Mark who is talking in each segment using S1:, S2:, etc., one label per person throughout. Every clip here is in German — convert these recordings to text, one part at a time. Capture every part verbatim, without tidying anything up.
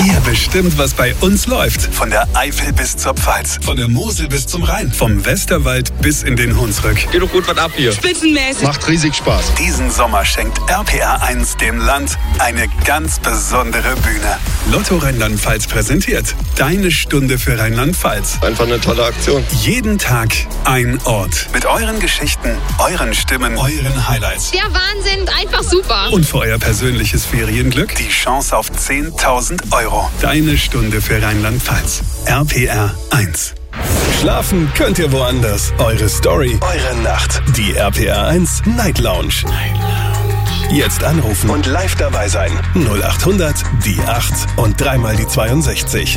S1: Ihr bestimmt, was bei uns läuft. Von der Eifel bis zur Pfalz, von der Mosel bis zum Rhein, vom Westerwald bis in den Hunsrück.
S2: Geht doch gut was ab hier.
S3: Spitzenmäßig.
S4: Macht riesig Spaß.
S1: Diesen Sommer schenkt R P R eins dem Land eine ganz besondere Bühne. Lotto Rheinland-Pfalz präsentiert Deine Stunde für Rheinland-Pfalz.
S4: Einfach eine tolle Aktion.
S1: Jeden Tag ein Ort. Mit euren Geschichten, euren Stimmen, euren Highlights.
S3: Der Wahnsinn, einfach super.
S1: Und für euer persönliches Ferienglück die Chance auf zehntausend Euro. Deine Stunde für Rheinland-Pfalz. R P R eins. Schlafen könnt ihr woanders. Eure Story, eure Nacht. Die R P R eins Night Lounge. Night Lounge. Jetzt anrufen und live dabei sein. null acht hundert, die acht und dreimal die zweiundsechzig.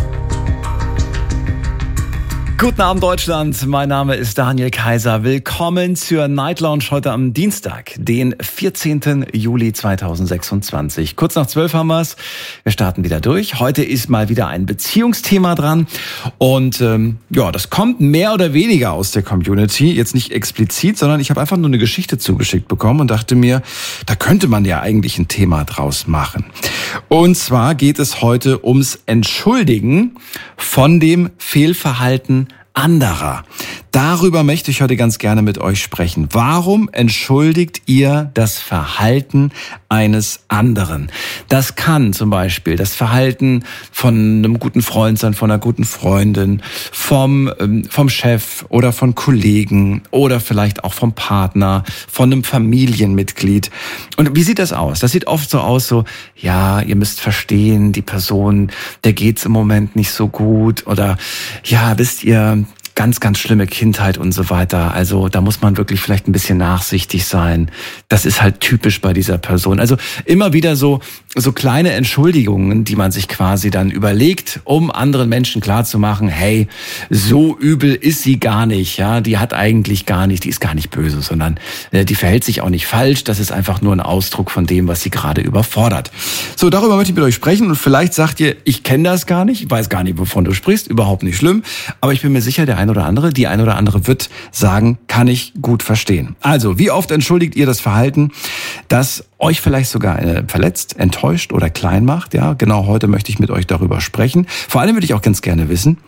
S5: Guten Abend Deutschland, mein Name ist Daniel Kaiser. Willkommen zur Night Lounge heute am Dienstag, den vierzehnten Juli zweitausendsechsundzwanzig. Kurz nach zwölf haben wir's. Wir starten wieder durch. Heute ist mal wieder ein Beziehungsthema dran und ähm, ja, das kommt mehr oder weniger aus der Community. Jetzt nicht explizit, sondern ich habe einfach nur eine Geschichte zugeschickt bekommen und dachte mir, da könnte man ja eigentlich ein Thema draus machen. Und zwar geht es heute ums Entschuldigen von dem Fehlverhalten anderer. Darüber möchte ich heute ganz gerne mit euch sprechen. Warum entschuldigt ihr das Verhalten eines anderen? Das kann zum Beispiel das Verhalten von einem guten Freund sein, von einer guten Freundin, vom, vom Chef oder von Kollegen oder vielleicht auch vom Partner, von einem Familienmitglied. Und wie sieht das aus? Das sieht oft so aus, so, ja, ihr müsst verstehen, die Person, der geht's im Moment nicht so gut oder, ja, wisst ihr, ganz, ganz schlimme Kindheit und so weiter. Also da muss man wirklich vielleicht ein bisschen nachsichtig sein. Das ist halt typisch bei dieser Person. Also immer wieder so so kleine Entschuldigungen, die man sich quasi dann überlegt, um anderen Menschen klarzumachen, hey, so übel ist sie gar nicht. Ja, die hat eigentlich gar nicht, die ist gar nicht böse, sondern äh, die verhält sich auch nicht falsch. Das ist einfach nur ein Ausdruck von dem, was sie gerade überfordert. So, darüber möchte ich mit euch sprechen und vielleicht sagt ihr, ich kenne das gar nicht, ich weiß gar nicht, wovon du sprichst, überhaupt nicht schlimm, aber ich bin mir sicher, der ein oder andere, die ein oder andere wird sagen, kann ich gut verstehen. Also, wie oft entschuldigt ihr das Verhalten, das euch vielleicht sogar äh, verletzt, enttäuscht oder klein macht? Ja, genau heute möchte ich mit euch darüber sprechen. Vor allem würde ich auch ganz gerne wissen,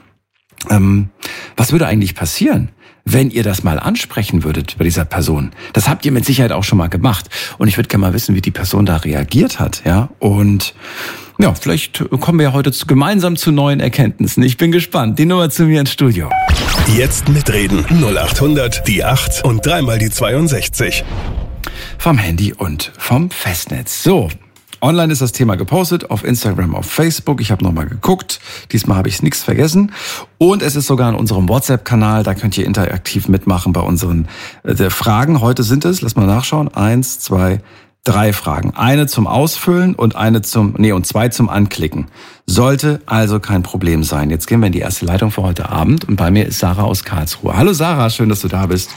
S5: ähm, was würde eigentlich passieren, wenn ihr das mal ansprechen würdet bei dieser Person? Das habt ihr mit Sicherheit auch schon mal gemacht. Und ich würde gerne mal wissen, wie die Person da reagiert hat. Ja, und ja, vielleicht kommen wir ja heute zu, gemeinsam zu neuen Erkenntnissen. Ich bin gespannt. Die Nummer zu mir ins Studio.
S1: Jetzt mitreden. null acht hundert, die acht und dreimal die zweiundsechzig.
S5: Vom Handy und vom Festnetz. So, online ist das Thema gepostet, auf Instagram, auf Facebook. Ich habe nochmal geguckt. Diesmal habe ich nichts vergessen. Und es ist sogar in unserem WhatsApp-Kanal. Da könnt ihr interaktiv mitmachen bei unseren äh, Fragen. Heute sind es, lass mal nachschauen, eins, zwei, drei Fragen. Eine zum Ausfüllen und eine zum, nee, und zwei zum Anklicken. Sollte also kein Problem sein. Jetzt gehen wir in die erste Leitung für heute Abend. Und bei mir ist Sarah aus Karlsruhe. Hallo Sarah, schön, dass du da bist.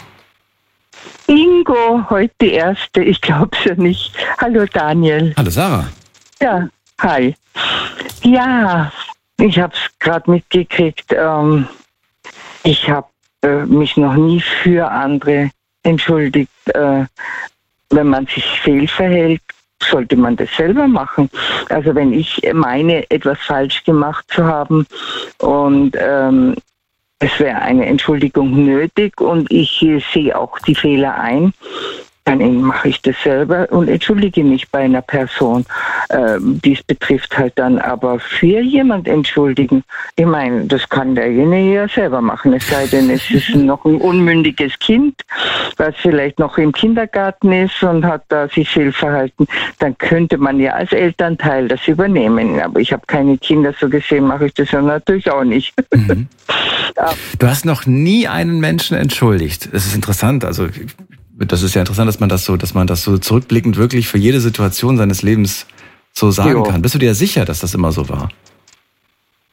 S6: Ingo, heute die erste, ich glaub's ja nicht. Hallo Daniel.
S5: Hallo Sarah.
S6: Ja, hi. Ja, ich hab's gerade mitgekriegt. Ähm, ich habe äh, mich noch nie für andere entschuldigt. Äh, wenn man sich fehlverhält, sollte man das selber machen. Also wenn ich meine, etwas falsch gemacht zu haben und ähm, es wäre eine Entschuldigung nötig und ich sehe auch die Fehler ein, dann mache ich das selber und entschuldige mich bei einer Person. Ähm, dies betrifft halt dann aber für jemand entschuldigen. Ich meine, das kann derjenige ja selber machen. Es sei denn, es ist noch ein unmündiges Kind, was vielleicht noch im Kindergarten ist und hat da sich fehlverhalten. Dann könnte man ja als Elternteil das übernehmen. Aber ich habe keine Kinder, so gesehen mache ich das ja natürlich auch nicht.
S5: Mhm. Du hast noch nie einen Menschen entschuldigt. Das ist interessant. Also das ist ja interessant, dass man das so, dass man das so zurückblickend wirklich für jede Situation seines Lebens so sagen
S6: jo.
S5: kann. Bist du dir sicher, dass das immer so war?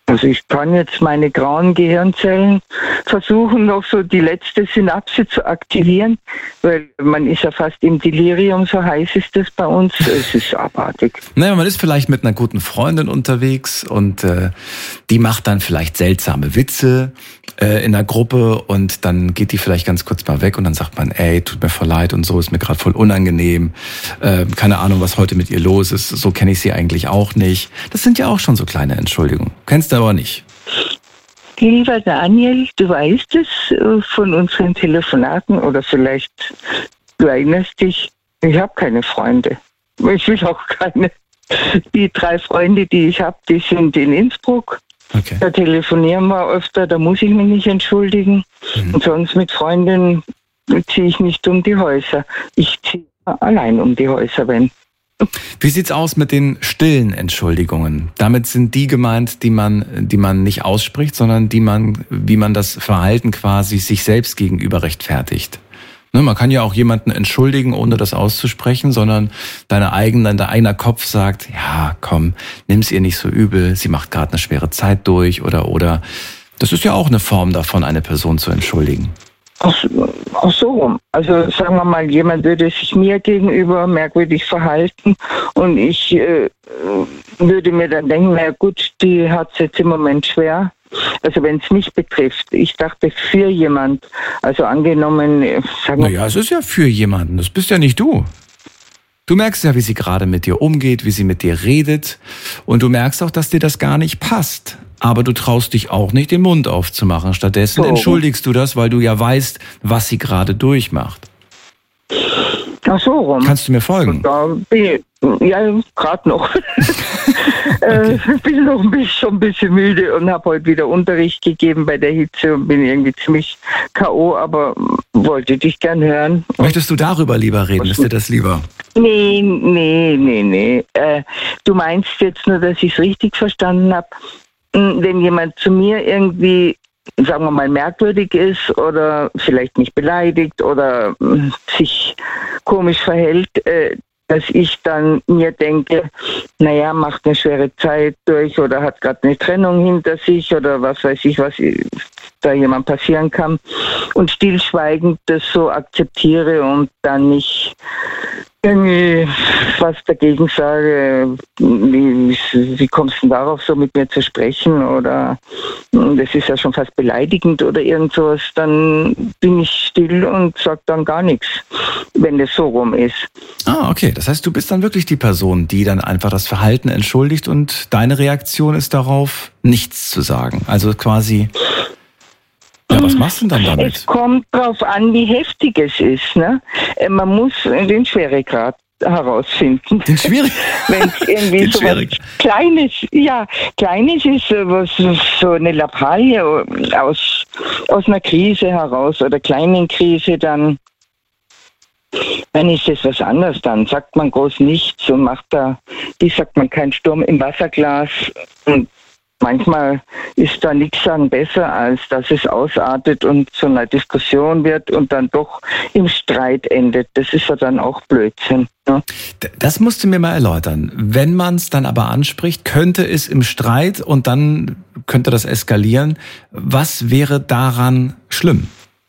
S6: Also ich kann jetzt meine grauen Gehirnzellen versuchen, noch so die letzte Synapse zu aktivieren, weil man ist ja fast im Delirium, so heiß ist das bei uns. Es ist abartig.
S5: Naja, man ist vielleicht mit einer guten Freundin unterwegs und äh, die macht dann vielleicht seltsame Witze äh, in der Gruppe und dann geht die vielleicht ganz kurz mal weg und dann sagt man, ey, tut mir voll leid und so, ist mir gerade voll unangenehm. Äh, keine Ahnung, was heute mit ihr los ist. So kenne ich sie eigentlich auch nicht. Das sind ja auch schon so kleine Entschuldigungen. Kennst du aber nicht.
S6: Lieber Daniel, du weißt es von unseren Telefonaten oder vielleicht du erinnerst dich, ich habe keine Freunde. Ich will auch keine. Die drei Freunde, die ich habe, die sind in Innsbruck.
S5: Okay.
S6: Da telefonieren wir öfter, da muss ich mich nicht entschuldigen. Mhm. Und sonst mit Freunden ziehe ich nicht um die Häuser. Ich ziehe allein um die Häuser, wenn.
S5: Wie sieht's aus mit den stillen Entschuldigungen? Damit sind die gemeint, die man, die man nicht ausspricht, sondern die man, wie man das Verhalten quasi sich selbst gegenüber rechtfertigt. Ne, man kann ja auch jemanden entschuldigen, ohne das auszusprechen, sondern deine eigene, dein eigener Kopf sagt, ja, komm, nimm's ihr nicht so übel, sie macht gerade eine schwere Zeit durch oder, oder. Das ist ja auch eine Form davon, eine Person zu entschuldigen.
S6: Ach, ach so rum. Also sagen wir mal, jemand würde sich mir gegenüber merkwürdig verhalten und ich äh, würde mir dann denken, na gut, die hat es jetzt im Moment schwer. Also wenn es mich betrifft. Ich dachte für jemand. Also angenommen, sagen wir...
S5: Naja, es ist ja für jemanden. Das bist ja nicht du. Du merkst ja, wie sie gerade mit dir umgeht, wie sie mit dir redet. Und du merkst auch, dass dir das gar nicht passt. Aber du traust dich auch nicht, den Mund aufzumachen. Stattdessen so. Entschuldigst du das, weil du ja weißt, was sie gerade durchmacht.
S6: Ach so rum.
S5: Kannst du mir folgen?
S6: Da bin ich, ja, gerade noch. Okay. Ich bin noch ein bisschen, schon ein bisschen müde und habe heute wieder Unterricht gegeben bei der Hitze und bin irgendwie ziemlich K O, aber wollte dich gern hören.
S5: Möchtest du darüber lieber reden? Ist dir das lieber?
S6: Nee, nee, nee, nee. Äh, du meinst jetzt nur, dass ich es richtig verstanden habe. Wenn jemand zu mir irgendwie, sagen wir mal, merkwürdig ist oder vielleicht mich beleidigt oder sich komisch verhält, äh, dass ich dann mir denke, naja, macht eine schwere Zeit durch oder hat gerade eine Trennung hinter sich oder was weiß ich, was da jemand passieren kann und stillschweigend das so akzeptiere und dann nicht irgendwie was dagegen sage, wie, wie kommst du denn darauf, so mit mir zu sprechen oder das ist ja schon fast beleidigend oder irgend sowas, dann bin ich still und sage dann gar nichts, wenn das so rum ist.
S5: Ah, okay. Das heißt, du bist dann wirklich die Person, die dann einfach das Verhalten entschuldigt und deine Reaktion ist darauf, nichts zu sagen. Also quasi... Ja, was machst du denn dann damit?
S6: Es kommt drauf an, wie heftig es ist. Ne? Man muss den Schweregrad herausfinden.
S5: Den Schwierig?
S6: Wenn es irgendwie so was Kleines, ja, Kleines ist, was, so eine Lappalie aus, aus einer Krise heraus oder kleinen Krise, dann, dann ist es was anderes. Dann sagt man groß nichts und macht da, wie sagt man, kein Sturm im Wasserglas und manchmal ist da nichts sagen besser, als dass es ausartet und zu einer Diskussion wird und dann doch im Streit endet. Das ist ja dann auch Blödsinn. Ne?
S5: Das musst du mir mal erläutern. Wenn man es dann aber anspricht, könnte es im Streit und dann könnte das eskalieren. Was wäre daran schlimm?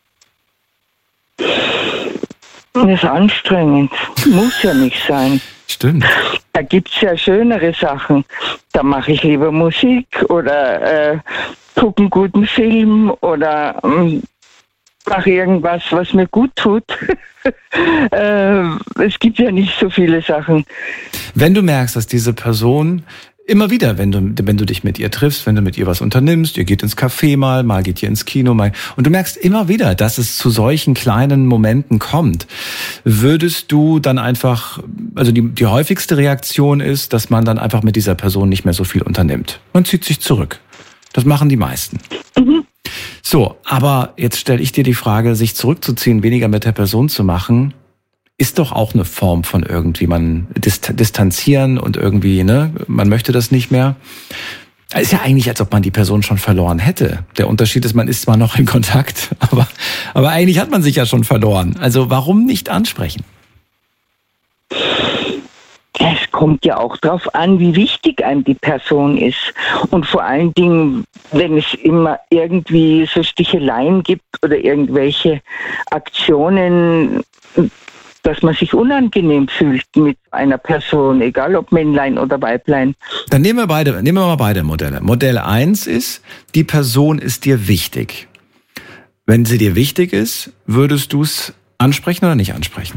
S6: Das ist anstrengend. Muss ja nicht sein.
S5: Stimmt.
S6: Da gibt's ja schönere Sachen. Da mache ich lieber Musik oder äh, gucke einen guten Film oder äh, mache irgendwas, was mir gut tut. äh, es gibt ja nicht so viele Sachen.
S5: Wenn du merkst, dass diese Person immer wieder, wenn du, wenn du dich mit ihr triffst, wenn du mit ihr was unternimmst, ihr geht ins Café mal, mal geht ihr ins Kino, mal, und du merkst immer wieder, dass es zu solchen kleinen Momenten kommt, würdest du dann einfach, also die, die häufigste Reaktion ist, dass man dann einfach mit dieser Person nicht mehr so viel unternimmt. Man zieht sich zurück. Das machen die meisten. Mhm. So, aber jetzt stelle ich dir die Frage, sich zurückzuziehen, weniger mit der Person zu machen, ist doch auch eine Form von irgendwie, man dist- distanzieren und irgendwie, ne, man möchte das nicht mehr. Ist ja eigentlich, als ob man die Person schon verloren hätte. Der Unterschied ist, man ist zwar noch in Kontakt, aber, aber eigentlich hat man sich ja schon verloren. Also warum nicht ansprechen?
S6: es kommt ja auch darauf an, wie wichtig einem die Person ist. Und vor allen Dingen, wenn es immer irgendwie so Sticheleien gibt oder irgendwelche Aktionen, dass man sich unangenehm fühlt mit einer Person, egal ob Männlein oder Weiblein.
S5: Dann nehmen wir beide, nehmen wir mal beide Modelle. Modell eins ist, die Person ist dir wichtig. Wenn sie dir wichtig ist, würdest du es ansprechen oder nicht ansprechen?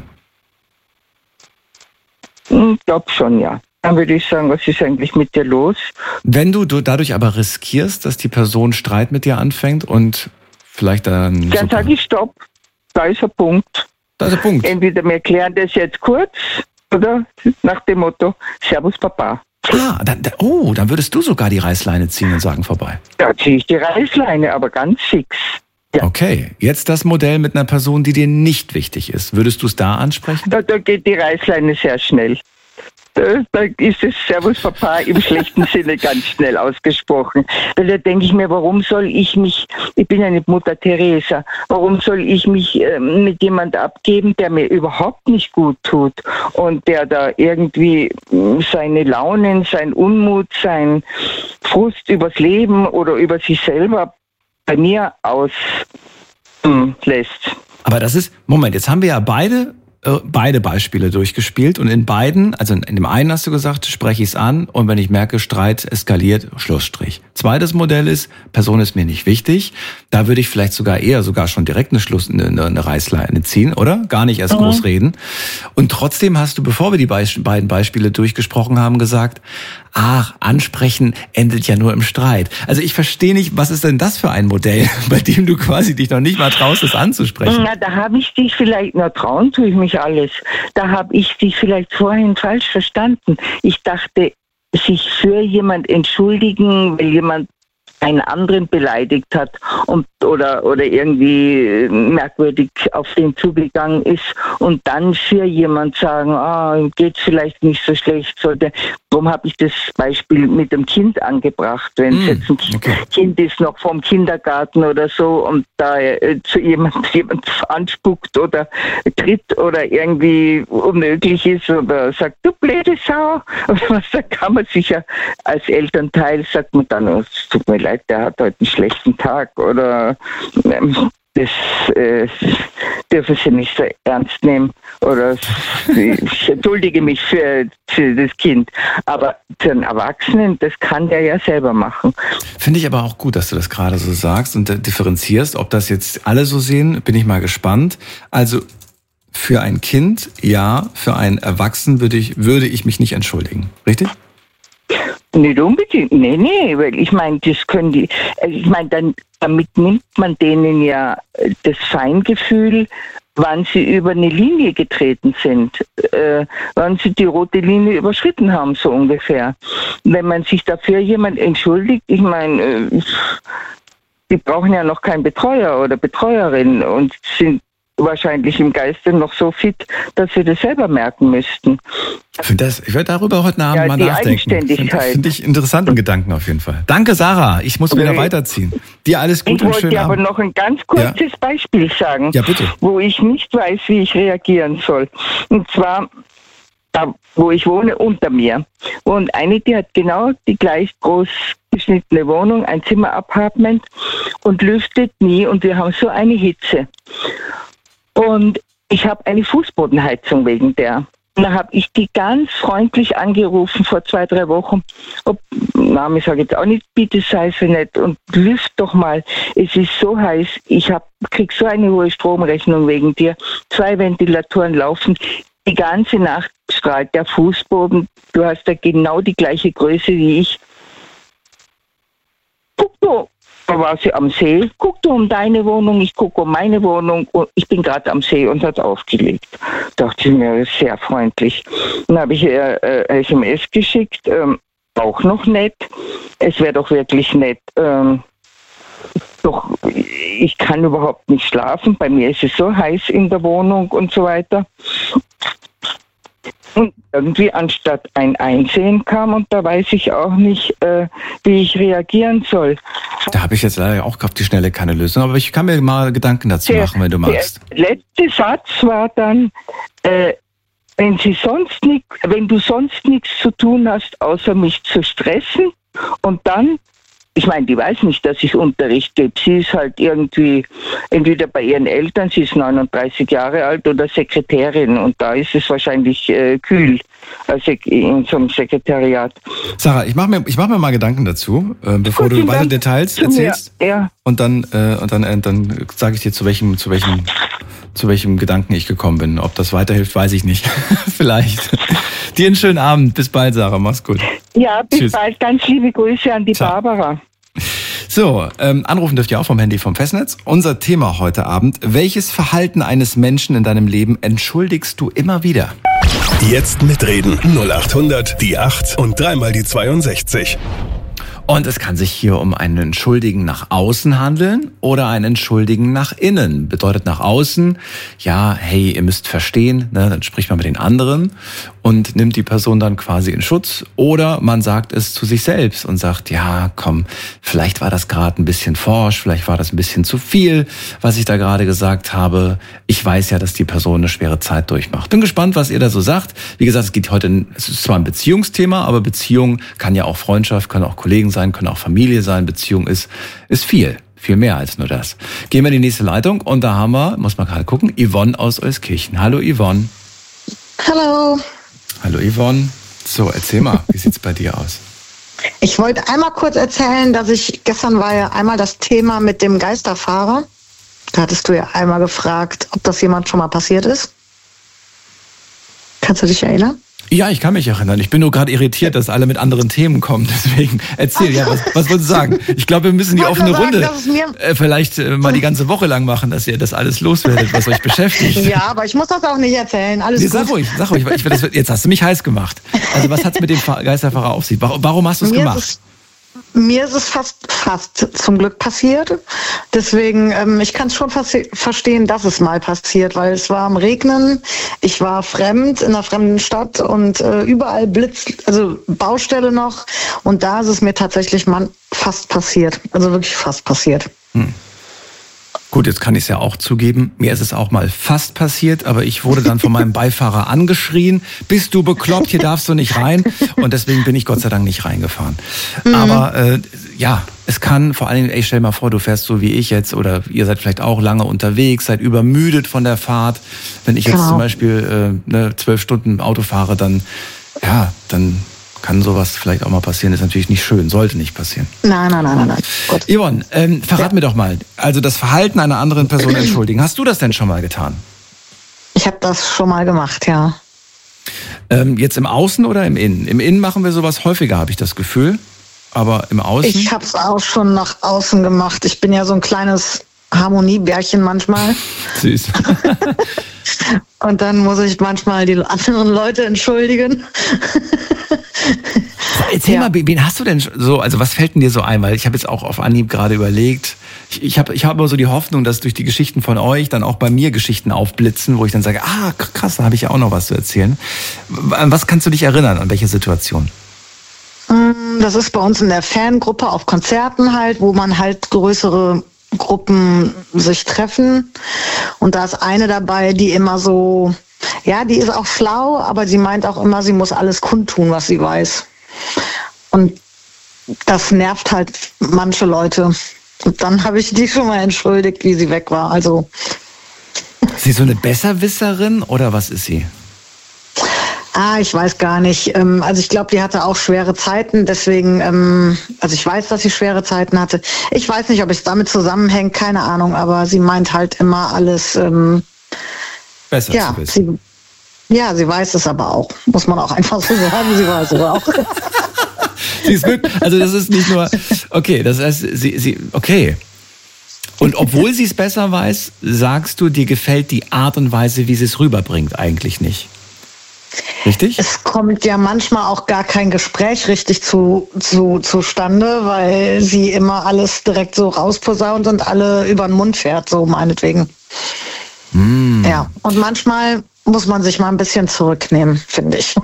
S6: Ich glaube schon, ja. Dann würde ich sagen, was ist eigentlich mit dir los?
S5: Wenn du, du dadurch aber riskierst, dass die Person Streit mit dir anfängt und vielleicht dann...
S6: Dann sage ich Stopp, da ist ein Punkt.
S5: Da ist ein Punkt.
S6: Entweder wir klären das jetzt kurz oder nach dem Motto, Servus Papa.
S5: Ah, dann, oh, dann würdest du sogar die Reißleine ziehen und sagen vorbei.
S6: Da ziehe ich die Reißleine, aber ganz fix. Ja.
S5: Okay, jetzt das Modell mit einer Person, die dir nicht wichtig ist. Würdest du es da ansprechen?
S6: Da, da geht die Reißleine sehr schnell. Da, da ist es Servus Papa im schlechten Sinne ganz schnell ausgesprochen. Weil da denke ich mir, warum soll ich mich, ich bin ja nicht Mutter Teresa, warum soll ich mich äh, mit jemand abgeben, der mir überhaupt nicht gut tut und der da irgendwie seine Launen, sein Unmut, sein Frust übers Leben oder über sich selber bei mir auslässt.
S5: Aber das ist, Moment, jetzt haben wir ja beide beide Beispiele durchgespielt und in beiden, also in dem einen hast du gesagt, spreche ich es an und wenn ich merke, Streit eskaliert, Schlussstrich. Zweites Modell ist, Person ist mir nicht wichtig, da würde ich vielleicht sogar eher sogar schon direkt eine Schluss, eine, eine Reißleine ziehen, oder? Gar nicht erst mhm. groß reden. Und trotzdem hast du, bevor wir die Be- beiden Beispiele durchgesprochen haben, gesagt, ach, ansprechen endet ja nur im Streit. Also ich verstehe nicht, was ist denn das für ein Modell, bei dem du quasi dich noch nicht mal traust, es anzusprechen?
S6: Na, da habe ich dich vielleicht, na trauen tue ich mich alles, da habe ich dich vielleicht vorhin falsch verstanden. Ich dachte, sich für jemand entschuldigen, weil jemand einen anderen beleidigt hat und oder oder irgendwie merkwürdig auf den zugegangen ist und dann für jemand sagen, ah, geht's vielleicht nicht so schlecht, sollte. Darum habe ich das Beispiel mit dem Kind angebracht, wenn es mm, jetzt ein okay. Kind ist noch vom Kindergarten oder so und da äh, zu jemand jemand anspuckt oder tritt oder irgendwie unmöglich ist oder sagt, du blöde Sau, oder was, da kann man sicher als Elternteil sagt man dann, oh, es tut mir leid, der hat heute einen schlechten Tag oder ähm, das äh, dürfen Sie nicht so ernst nehmen oder ich entschuldige mich für, für das Kind. Aber für einen Erwachsenen, das kann der ja selber machen.
S5: Finde ich aber auch gut, dass du das gerade so sagst und differenzierst. Ob das jetzt alle so sehen, bin ich mal gespannt. Also für ein Kind, ja, für einen Erwachsenen würde ich, würde ich mich nicht entschuldigen. Richtig?
S6: Nicht unbedingt, nee, nee, weil ich meine, das können die, ich meine, dann, damit nimmt man denen ja das Feingefühl, wann sie über eine Linie getreten sind, äh, wann sie die rote Linie überschritten haben, so ungefähr. Wenn man sich dafür jemand entschuldigt, ich meine, äh, die brauchen ja noch keinen Betreuer oder Betreuerin und sind wahrscheinlich im Geiste noch so fit, dass sie das selber merken müssten.
S5: Ich finde das, ich werde darüber heute Abend
S6: ja,
S5: mal
S6: die
S5: nachdenken.
S6: Eigenständigkeit.
S5: Finde find ich interessanten Gedanken auf jeden Fall. Danke, Sarah. Ich muss wieder okay. weiterziehen. Dir alles Gute und schönen Abend. Ich wollte aber noch
S6: ein ganz kurzes ja. Beispiel sagen,
S5: ja, bitte.
S6: Wo ich nicht weiß, wie ich reagieren soll. Und zwar, da, wo ich wohne, unter mir. Und eine, die hat genau die gleich groß geschnittene Wohnung, ein Zimmer-Apartment und lüftet nie und wir haben so eine Hitze. Und ich habe eine Fußbodenheizung wegen der. Und da habe ich die ganz freundlich angerufen vor zwei, drei Wochen. Ob, Name sage ich jetzt auch nicht, bitte sei so nett und lüft doch mal. Es ist so heiß, ich hab, krieg so eine hohe Stromrechnung wegen dir. Zwei Ventilatoren laufen. Die ganze Nacht strahlt der Fußboden. Du hast da genau die gleiche Größe wie ich. Guck du. Da war sie am See, guck du um deine Wohnung, ich gucke um meine Wohnung. Ich bin gerade am See und hat aufgelegt. Dachte ich mir, sehr freundlich. Dann habe ich ihr äh, S M S geschickt, ähm, auch noch nett. Es wäre doch wirklich nett. Ähm, doch, ich kann überhaupt nicht schlafen. Bei mir ist es so heiß in der Wohnung und so weiter. Und irgendwie anstatt ein Einsehen kam und da weiß ich auch nicht, äh, wie ich reagieren soll.
S5: Da habe ich jetzt leider auch auf die Schnelle keine Lösung, aber ich kann mir mal Gedanken dazu
S6: der,
S5: machen, wenn du magst.
S6: Der letzte Satz war dann, äh, wenn sie sonst nicht, wenn du sonst nichts zu tun hast, außer mich zu stressen, und dann, ich meine, die weiß nicht, dass ich Unterricht gebe. Sie ist halt irgendwie entweder bei ihren Eltern, sie ist neununddreißig Jahre alt, oder Sekretärin, und da ist es wahrscheinlich äh, kühl, also in so einem Sekretariat.
S5: Sarah, ich mache mir, ich mach mir mal Gedanken dazu, äh, bevor
S6: Gut,
S5: du weitere Details erzählst.
S6: Ja.
S5: Und dann, äh, und dann, äh, dann sage ich dir, zu welchem, zu welchem, zu welchem Gedanken ich gekommen bin. Ob das weiterhilft, weiß ich nicht. Vielleicht. Dir einen schönen Abend. Bis bald, Sarah. Mach's gut.
S6: Ja, bis
S5: Tschüss.
S6: bald. Ganz liebe Grüße an die
S5: Ciao.
S6: Barbara.
S5: So, ähm, anrufen dürft ihr auch vom Handy vom Festnetz. Unser Thema heute Abend: Welches Verhalten eines Menschen in deinem Leben entschuldigst du immer wieder?
S1: Jetzt mitreden. null acht hundert, die acht und dreimal die zweiundsechzig.
S5: Und es kann sich hier um einen Entschuldigen nach außen handeln oder einen Entschuldigen nach innen. Bedeutet nach außen, ja, hey, ihr müsst verstehen, ne, dann spricht man mit den anderen und nimmt die Person dann quasi in Schutz. Oder man sagt es zu sich selbst und sagt, ja, komm, vielleicht war das gerade ein bisschen forsch, vielleicht war das ein bisschen zu viel, was ich da gerade gesagt habe. Ich weiß ja, dass die Person eine schwere Zeit durchmacht. Bin gespannt, was ihr da so sagt. Wie gesagt, es geht heute, es ist zwar ein Beziehungsthema, aber Beziehung kann ja auch Freundschaft, können auch Kollegen sein, können auch Familie sein. Beziehung ist, ist viel, viel mehr als nur das. Gehen wir in die nächste Leitung und da haben wir, muss man gerade gucken, Yvonne aus Euskirchen. Hallo Yvonne.
S2: Hallo.
S5: Hallo Yvonne. So, erzähl mal, wie sieht's bei dir aus?
S2: Ich wollte einmal kurz erzählen, dass ich, gestern war ja einmal das Thema mit dem Geisterfahrer. Da hattest du ja einmal gefragt, ob das jemand schon mal passiert ist. Kannst du dich erinnern?
S5: Ja, ich kann mich erinnern. Ich bin nur gerade irritiert, dass alle mit anderen Themen kommen. Deswegen erzähl, ja, was, was wolltest du sagen? Ich glaube, wir müssen die
S2: Ich wollte
S5: offene
S2: nur sagen,
S5: Runde
S2: dass es mir-
S5: äh, vielleicht äh, mal die ganze Woche lang machen, dass ihr das alles loswerdet, was euch beschäftigt.
S2: Ja, aber ich muss das auch nicht erzählen. Alles
S5: Nee,
S2: gut.
S5: sag ruhig, sag ruhig. Ich will das, jetzt hast du mich heiß gemacht. Also was hat's mit dem Fa- Geisterfahrer auf sich? Warum, warum hast du es
S2: Mir
S5: gemacht?
S2: ist es, mir ist es fast, fast zum Glück passiert. Deswegen, ähm, ich kann es schon verse- verstehen, dass es mal passiert, weil es war am Regnen. Ich war fremd in einer fremden Stadt und äh, überall Blitz, also Baustelle noch. Und da ist es mir tatsächlich man, fast passiert. Also wirklich fast passiert.
S5: Gut, jetzt kann ich es ja auch zugeben. Mir ist es auch mal fast passiert, aber ich wurde dann von meinem Beifahrer angeschrien. Bist du bekloppt? Hier darfst du nicht rein. Und deswegen bin ich Gott sei Dank nicht reingefahren. Mhm. Aber äh, ja, es kann vor allem, ey, stell mal vor, du fährst so wie ich jetzt oder ihr seid vielleicht auch lange unterwegs, seid übermüdet von der Fahrt. Wenn ich jetzt
S2: Genau.
S5: zum Beispiel äh, ne, zwölf Stunden Auto fahre, dann ja, dann kann sowas vielleicht auch mal passieren. Ist natürlich nicht schön, sollte nicht passieren.
S2: Nein, nein, nein, nein, nein. Gut.
S5: Yvonne, ähm, verrat mir doch mal, also das Verhalten einer anderen Person entschuldigen. Hast du das denn schon mal getan?
S2: Ich habe das schon mal gemacht, ja.
S5: Ähm, jetzt im Außen oder im Innen? Im Innen machen wir sowas häufiger, habe ich das Gefühl. Aber im Außen?
S2: Ich habe es auch schon nach außen gemacht. Ich bin ja so ein kleines Harmoniebärchen manchmal.
S5: Süß.
S2: Und dann muss ich manchmal die anderen Leute entschuldigen.
S5: Erzähl
S2: Ja.
S5: mal, wen hast du denn so, also was fällt denn dir so ein? Weil ich habe jetzt auch auf Anhieb gerade überlegt, ich, ich habe ich hab immer so die Hoffnung, dass durch die Geschichten von euch dann auch bei mir Geschichten aufblitzen, wo ich dann sage, ah krass, da habe ich ja auch noch was zu erzählen. An was kannst du dich erinnern, an welche Situation?
S2: Das ist bei uns in der Fangruppe auf Konzerten halt, wo man halt größere Gruppen sich treffen. Und da ist eine dabei, die immer so, ja, die ist auch schlau, aber sie meint auch immer, sie muss alles kundtun, was sie weiß. Und das nervt halt manche Leute. Und dann habe ich die schon mal entschuldigt, wie sie weg war. Also
S5: Ist sie so eine Besserwisserin oder was ist sie?
S2: Ah, ich weiß gar nicht. Also ich glaube, die hatte auch schwere Zeiten. Deswegen, also ich weiß, dass sie schwere Zeiten hatte. Ich weiß nicht, ob es damit zusammenhängt, keine Ahnung. Aber sie meint halt immer alles. Ähm,
S5: Besser
S2: ja,
S5: zu wissen.
S2: sie, ja, sie weiß es aber auch. Muss man auch einfach so sagen. Sie weiß es auch.
S5: Sie ist wirklich, also das ist nicht nur, okay, das heißt, sie, sie, okay. Und obwohl sie es besser weiß, sagst du, dir gefällt die Art und Weise, wie sie es rüberbringt, eigentlich nicht. Richtig?
S2: Es kommt ja manchmal auch gar kein Gespräch richtig zu, zu, zustande, weil sie immer alles direkt so rausposaunt und alle über den Mund fährt, so meinetwegen. Mm. Ja, und manchmal muss man sich mal ein bisschen zurücknehmen, finde ich.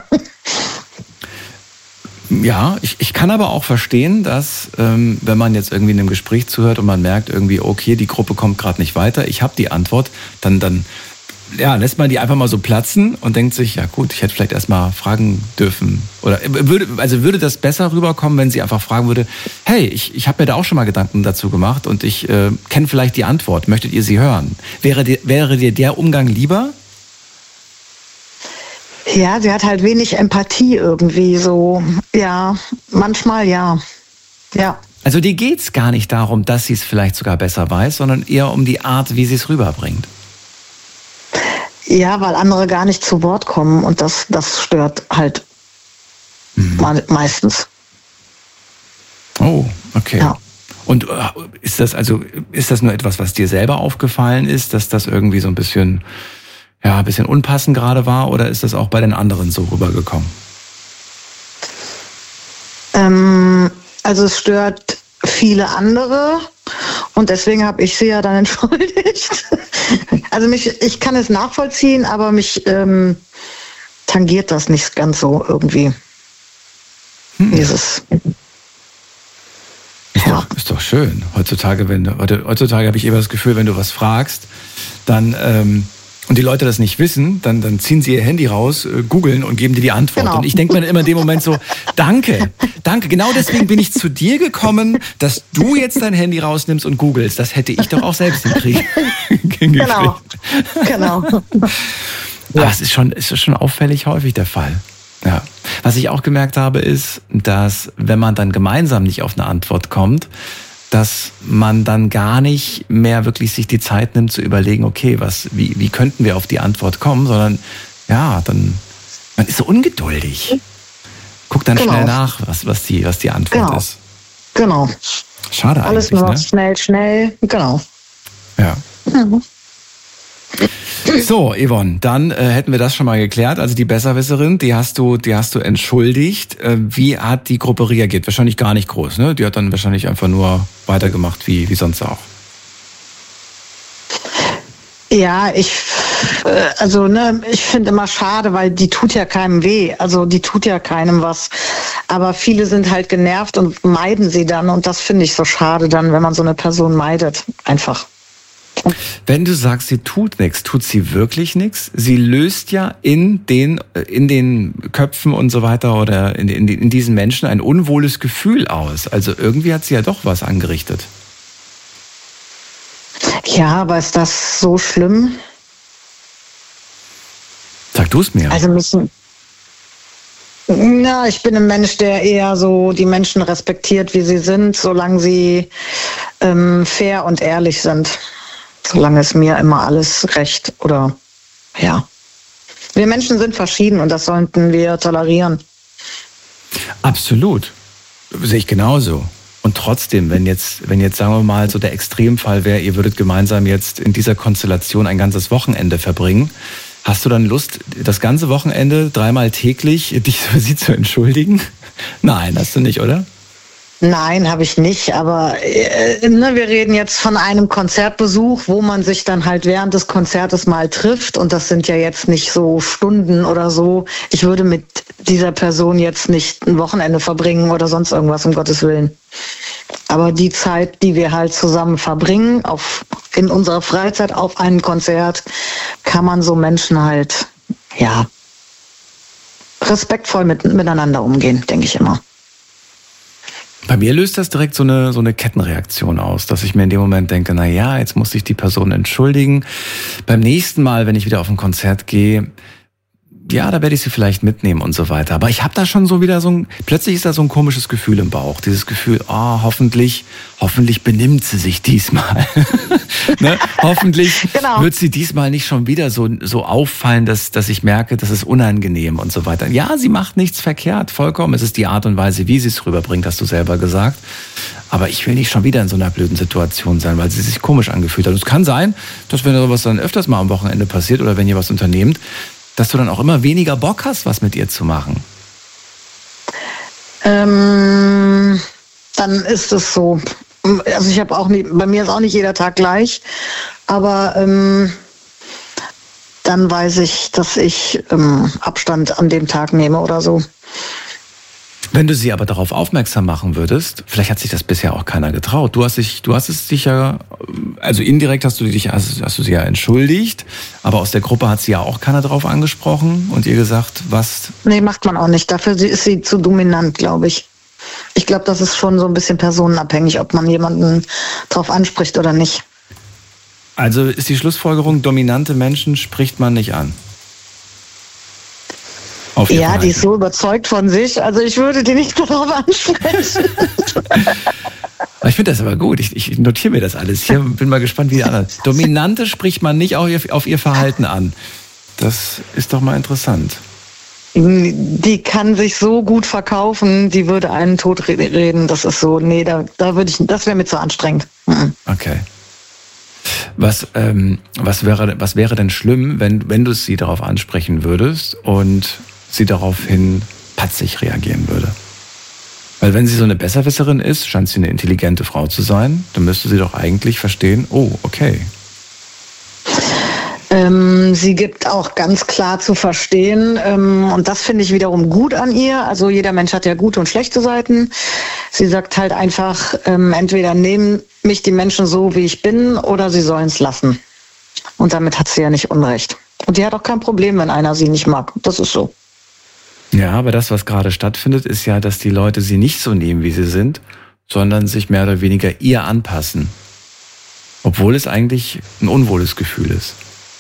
S5: Ja, ich, ich kann aber auch verstehen, dass ähm, wenn man jetzt irgendwie in einem Gespräch zuhört und man merkt irgendwie, okay, die Gruppe kommt gerade nicht weiter, ich habe die Antwort, dann, dann ja, lässt man die einfach mal so platzen und denkt sich, ja gut, ich hätte vielleicht erstmal fragen dürfen. Oder würde, also würde das besser rüberkommen, wenn sie einfach fragen würde, hey, ich, ich habe mir da auch schon mal Gedanken dazu gemacht und ich äh, kenne vielleicht die Antwort, möchtet ihr sie hören? Wäre dir, wäre dir der Umgang lieber?
S2: Ja, sie hat halt wenig Empathie irgendwie so. Ja, manchmal ja. Ja.
S5: Also dir geht's gar nicht darum, dass sie es vielleicht sogar besser weiß, sondern eher um die Art, wie sie es rüberbringt.
S2: Ja, weil andere gar nicht zu Wort kommen und das, das stört halt mhm. meistens.
S5: Oh, okay.
S2: Ja.
S5: Und ist das also, ist das nur etwas, was dir selber aufgefallen ist, dass das irgendwie so ein bisschen, ja, ein bisschen unpassend gerade war, oder ist das auch bei den anderen so rübergekommen?
S2: Ähm, also es stört viele andere und deswegen habe ich sie ja dann entschuldigt. Also mich, ich kann es nachvollziehen, aber mich ähm, tangiert das nicht ganz so irgendwie. Hm. Dieses.
S5: Ist, ja. doch, ist doch schön. Heutzutage, wenn du, heutzutage habe ich immer das Gefühl, wenn du was fragst, dann ähm, und die Leute das nicht wissen, dann, dann ziehen sie ihr Handy raus, äh, googeln und geben dir die Antwort. Genau. Und ich denke mir immer in dem Moment so, danke, danke. Genau deswegen bin ich zu dir gekommen, dass du jetzt dein Handy rausnimmst und googelst. Das hätte ich doch auch selbst hinkriegen.
S2: Genau, genau.
S5: Aber es ist schon, es ist schon auffällig häufig der Fall. Ja. Was ich auch gemerkt habe, ist, dass wenn man dann gemeinsam nicht auf eine Antwort kommt, dass man dann gar nicht mehr wirklich sich die Zeit nimmt zu überlegen, okay, was, wie, wie könnten wir auf die Antwort kommen, sondern ja, dann, man ist so ungeduldig. Guckt dann genau. schnell nach, was, was, die, was die Antwort
S2: genau.
S5: ist.
S2: Genau.
S5: Schade
S2: Alles
S5: eigentlich,
S2: nur
S5: ne?
S2: schnell, schnell, genau.
S5: Ja.
S2: Mhm.
S5: So, Yvonne, dann äh, hätten wir das schon mal geklärt. Also die Besserwisserin, die hast du, die hast du entschuldigt. Äh, wie hat die Gruppe reagiert? Wahrscheinlich gar nicht groß, ne? Die hat dann wahrscheinlich einfach nur weitergemacht, wie, wie sonst auch.
S2: Ja, ich, äh, also ne, ich finde immer schade, weil die tut ja keinem weh. Also die tut ja keinem was. Aber viele sind halt genervt und meiden sie dann. Und das finde ich so schade dann, wenn man so eine Person meidet. Einfach.
S5: Wenn du sagst, sie tut nichts, tut sie wirklich nichts? Sie löst ja in den, in den Köpfen und so weiter oder in, in, in diesen Menschen ein unwohles Gefühl aus. Also irgendwie hat sie ja doch was angerichtet.
S2: Ja, aber ist das so schlimm?
S5: Sag du es mir.
S2: Also müssen. Na, ich bin ein Mensch, der eher so die Menschen respektiert, wie sie sind, solange sie ähm, fair und ehrlich sind. Solange es mir immer alles recht oder ja. Wir Menschen sind verschieden und das sollten wir tolerieren.
S5: Absolut. Sehe ich genauso. Und trotzdem, wenn jetzt, wenn jetzt, sagen wir mal, so der Extremfall wäre, ihr würdet gemeinsam jetzt in dieser Konstellation ein ganzes Wochenende verbringen, hast du dann Lust, das ganze Wochenende dreimal täglich dich für sie zu entschuldigen? Nein, hast du nicht, oder?
S2: Nein, habe ich nicht, aber äh, ne, wir reden jetzt von einem Konzertbesuch, wo man sich dann halt während des Konzertes mal trifft und das sind ja jetzt nicht so Stunden oder so. Ich würde mit dieser Person jetzt nicht ein Wochenende verbringen oder sonst irgendwas, um Gottes Willen. Aber die Zeit, die wir halt zusammen verbringen, auf, in unserer Freizeit auf einem Konzert, kann man so Menschen halt, ja, respektvoll mit, miteinander umgehen, denke ich immer.
S5: Bei mir löst das direkt so eine, so eine Kettenreaktion aus, dass ich mir in dem Moment denke, na ja, jetzt muss ich die Person entschuldigen. Beim nächsten Mal, wenn ich wieder auf ein Konzert gehe, ja, da werde ich sie vielleicht mitnehmen und so weiter. Aber ich habe da schon so wieder so ein, plötzlich ist da so ein komisches Gefühl im Bauch. Dieses Gefühl, oh, hoffentlich, hoffentlich benimmt sie sich diesmal. ne? Hoffentlich genau. wird sie diesmal nicht schon wieder so, so auffallen, dass, dass ich merke, das ist unangenehm und so weiter. Ja, sie macht nichts verkehrt, vollkommen. Es ist die Art und Weise, wie sie es rüberbringt, hast du selber gesagt. Aber ich will nicht schon wieder in so einer blöden Situation sein, weil sie sich komisch angefühlt hat. Und es kann sein, dass wenn sowas dann öfters mal am Wochenende passiert oder wenn ihr was unternehmt, dass du dann auch immer weniger Bock hast, was mit ihr zu machen?
S2: Ähm, dann ist es so. Also ich habe auch nicht, bei mir ist auch nicht jeder Tag gleich, aber ähm, dann weiß ich, dass ich ähm, Abstand an dem Tag nehme oder so.
S5: Wenn du sie aber darauf aufmerksam machen würdest, vielleicht hat sich das bisher auch keiner getraut. Du hast dich, du hast es dich ja, also indirekt hast du dich, hast, hast du sie ja entschuldigt, aber aus der Gruppe hat sie ja auch keiner drauf angesprochen und ihr gesagt, was?
S2: Nee, macht man auch nicht. Dafür ist sie zu dominant, glaube ich. Ich glaube, das ist schon so ein bisschen personenabhängig, ob man jemanden drauf anspricht oder nicht.
S5: Also ist die Schlussfolgerung, dominante Menschen spricht man nicht an?
S2: Ja, die ist so überzeugt von sich, also ich würde die nicht darauf ansprechen.
S5: Ich finde das aber gut, ich, ich notiere mir das alles. Ich bin mal gespannt, wie die anderen. Dominante spricht man nicht auf ihr, auf ihr Verhalten an. Das ist doch mal interessant.
S2: Die kann sich so gut verkaufen, die würde einen tot reden. Das ist so, nee, da, da würde ich, das wäre mir zu anstrengend. Mhm.
S5: Okay. Was, ähm, was wäre, was wäre denn schlimm, wenn, wenn du sie darauf ansprechen würdest und sie daraufhin patzig reagieren würde? Weil wenn sie so eine Besserwisserin ist, scheint sie eine intelligente Frau zu sein, dann müsste sie doch eigentlich verstehen, oh, okay.
S2: Ähm, sie gibt auch ganz klar zu verstehen, ähm, und das finde ich wiederum gut an ihr, also jeder Mensch hat ja gute und schlechte Seiten. Sie sagt halt einfach, ähm, entweder nehmen mich die Menschen so, wie ich bin, oder sie sollen es lassen. Und damit hat sie ja nicht Unrecht. Und die hat auch kein Problem, wenn einer sie nicht mag. Das ist so.
S5: Ja, aber das, was gerade stattfindet, ist ja, dass die Leute sie nicht so nehmen, wie sie sind, sondern sich mehr oder weniger ihr anpassen. Obwohl es eigentlich ein unwohles Gefühl ist.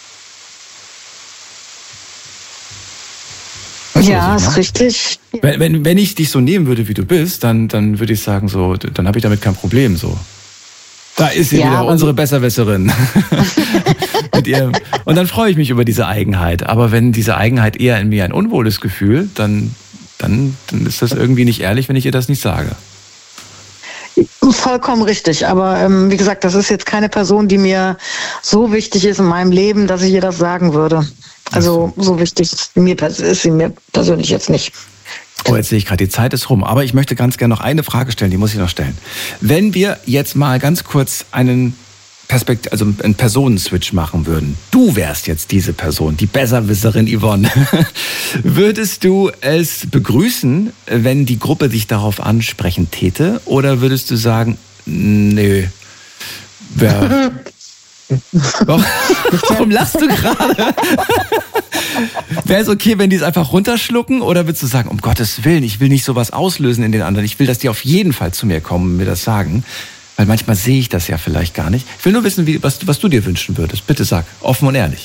S5: Weißt du,
S2: ja,
S5: ist
S2: meine? Richtig.
S5: Wenn, wenn, wenn ich dich so nehmen würde, wie du bist, dann, dann würde ich sagen, so, dann habe ich damit kein Problem. So. Da ist sie ja, wieder, unsere Besserwisserin. Mit ihrem, und dann freue ich mich über diese Eigenheit. Aber wenn diese Eigenheit eher in mir ein unwohles Gefühl, dann, dann, dann ist das irgendwie nicht ehrlich, wenn ich ihr das nicht sage.
S2: Vollkommen richtig. Aber ähm, wie gesagt, das ist jetzt keine Person, die mir so wichtig ist in meinem Leben, dass ich ihr das sagen würde. Also so wichtig ist, mir, ist sie mir persönlich jetzt nicht.
S5: Oh, jetzt sehe ich gerade, die Zeit ist rum. Aber ich möchte ganz gerne noch eine Frage stellen, die muss ich noch stellen. Wenn wir jetzt mal ganz kurz einen Perspekt- also einen Personenswitch machen würden. Du wärst jetzt diese Person, die Besserwisserin Yvonne. Würdest du es begrüßen, wenn die Gruppe dich darauf ansprechen täte? Oder würdest du sagen, nö, wer... Warum, warum lachst du gerade? Wäre es okay, wenn die es einfach runterschlucken? Oder würdest du sagen, um Gottes Willen, ich will nicht sowas auslösen in den anderen. Ich will, dass die auf jeden Fall zu mir kommen und mir das sagen. Weil manchmal sehe ich das ja vielleicht gar nicht. Ich will nur wissen, wie, was, was du dir wünschen würdest. Bitte sag, offen und ehrlich.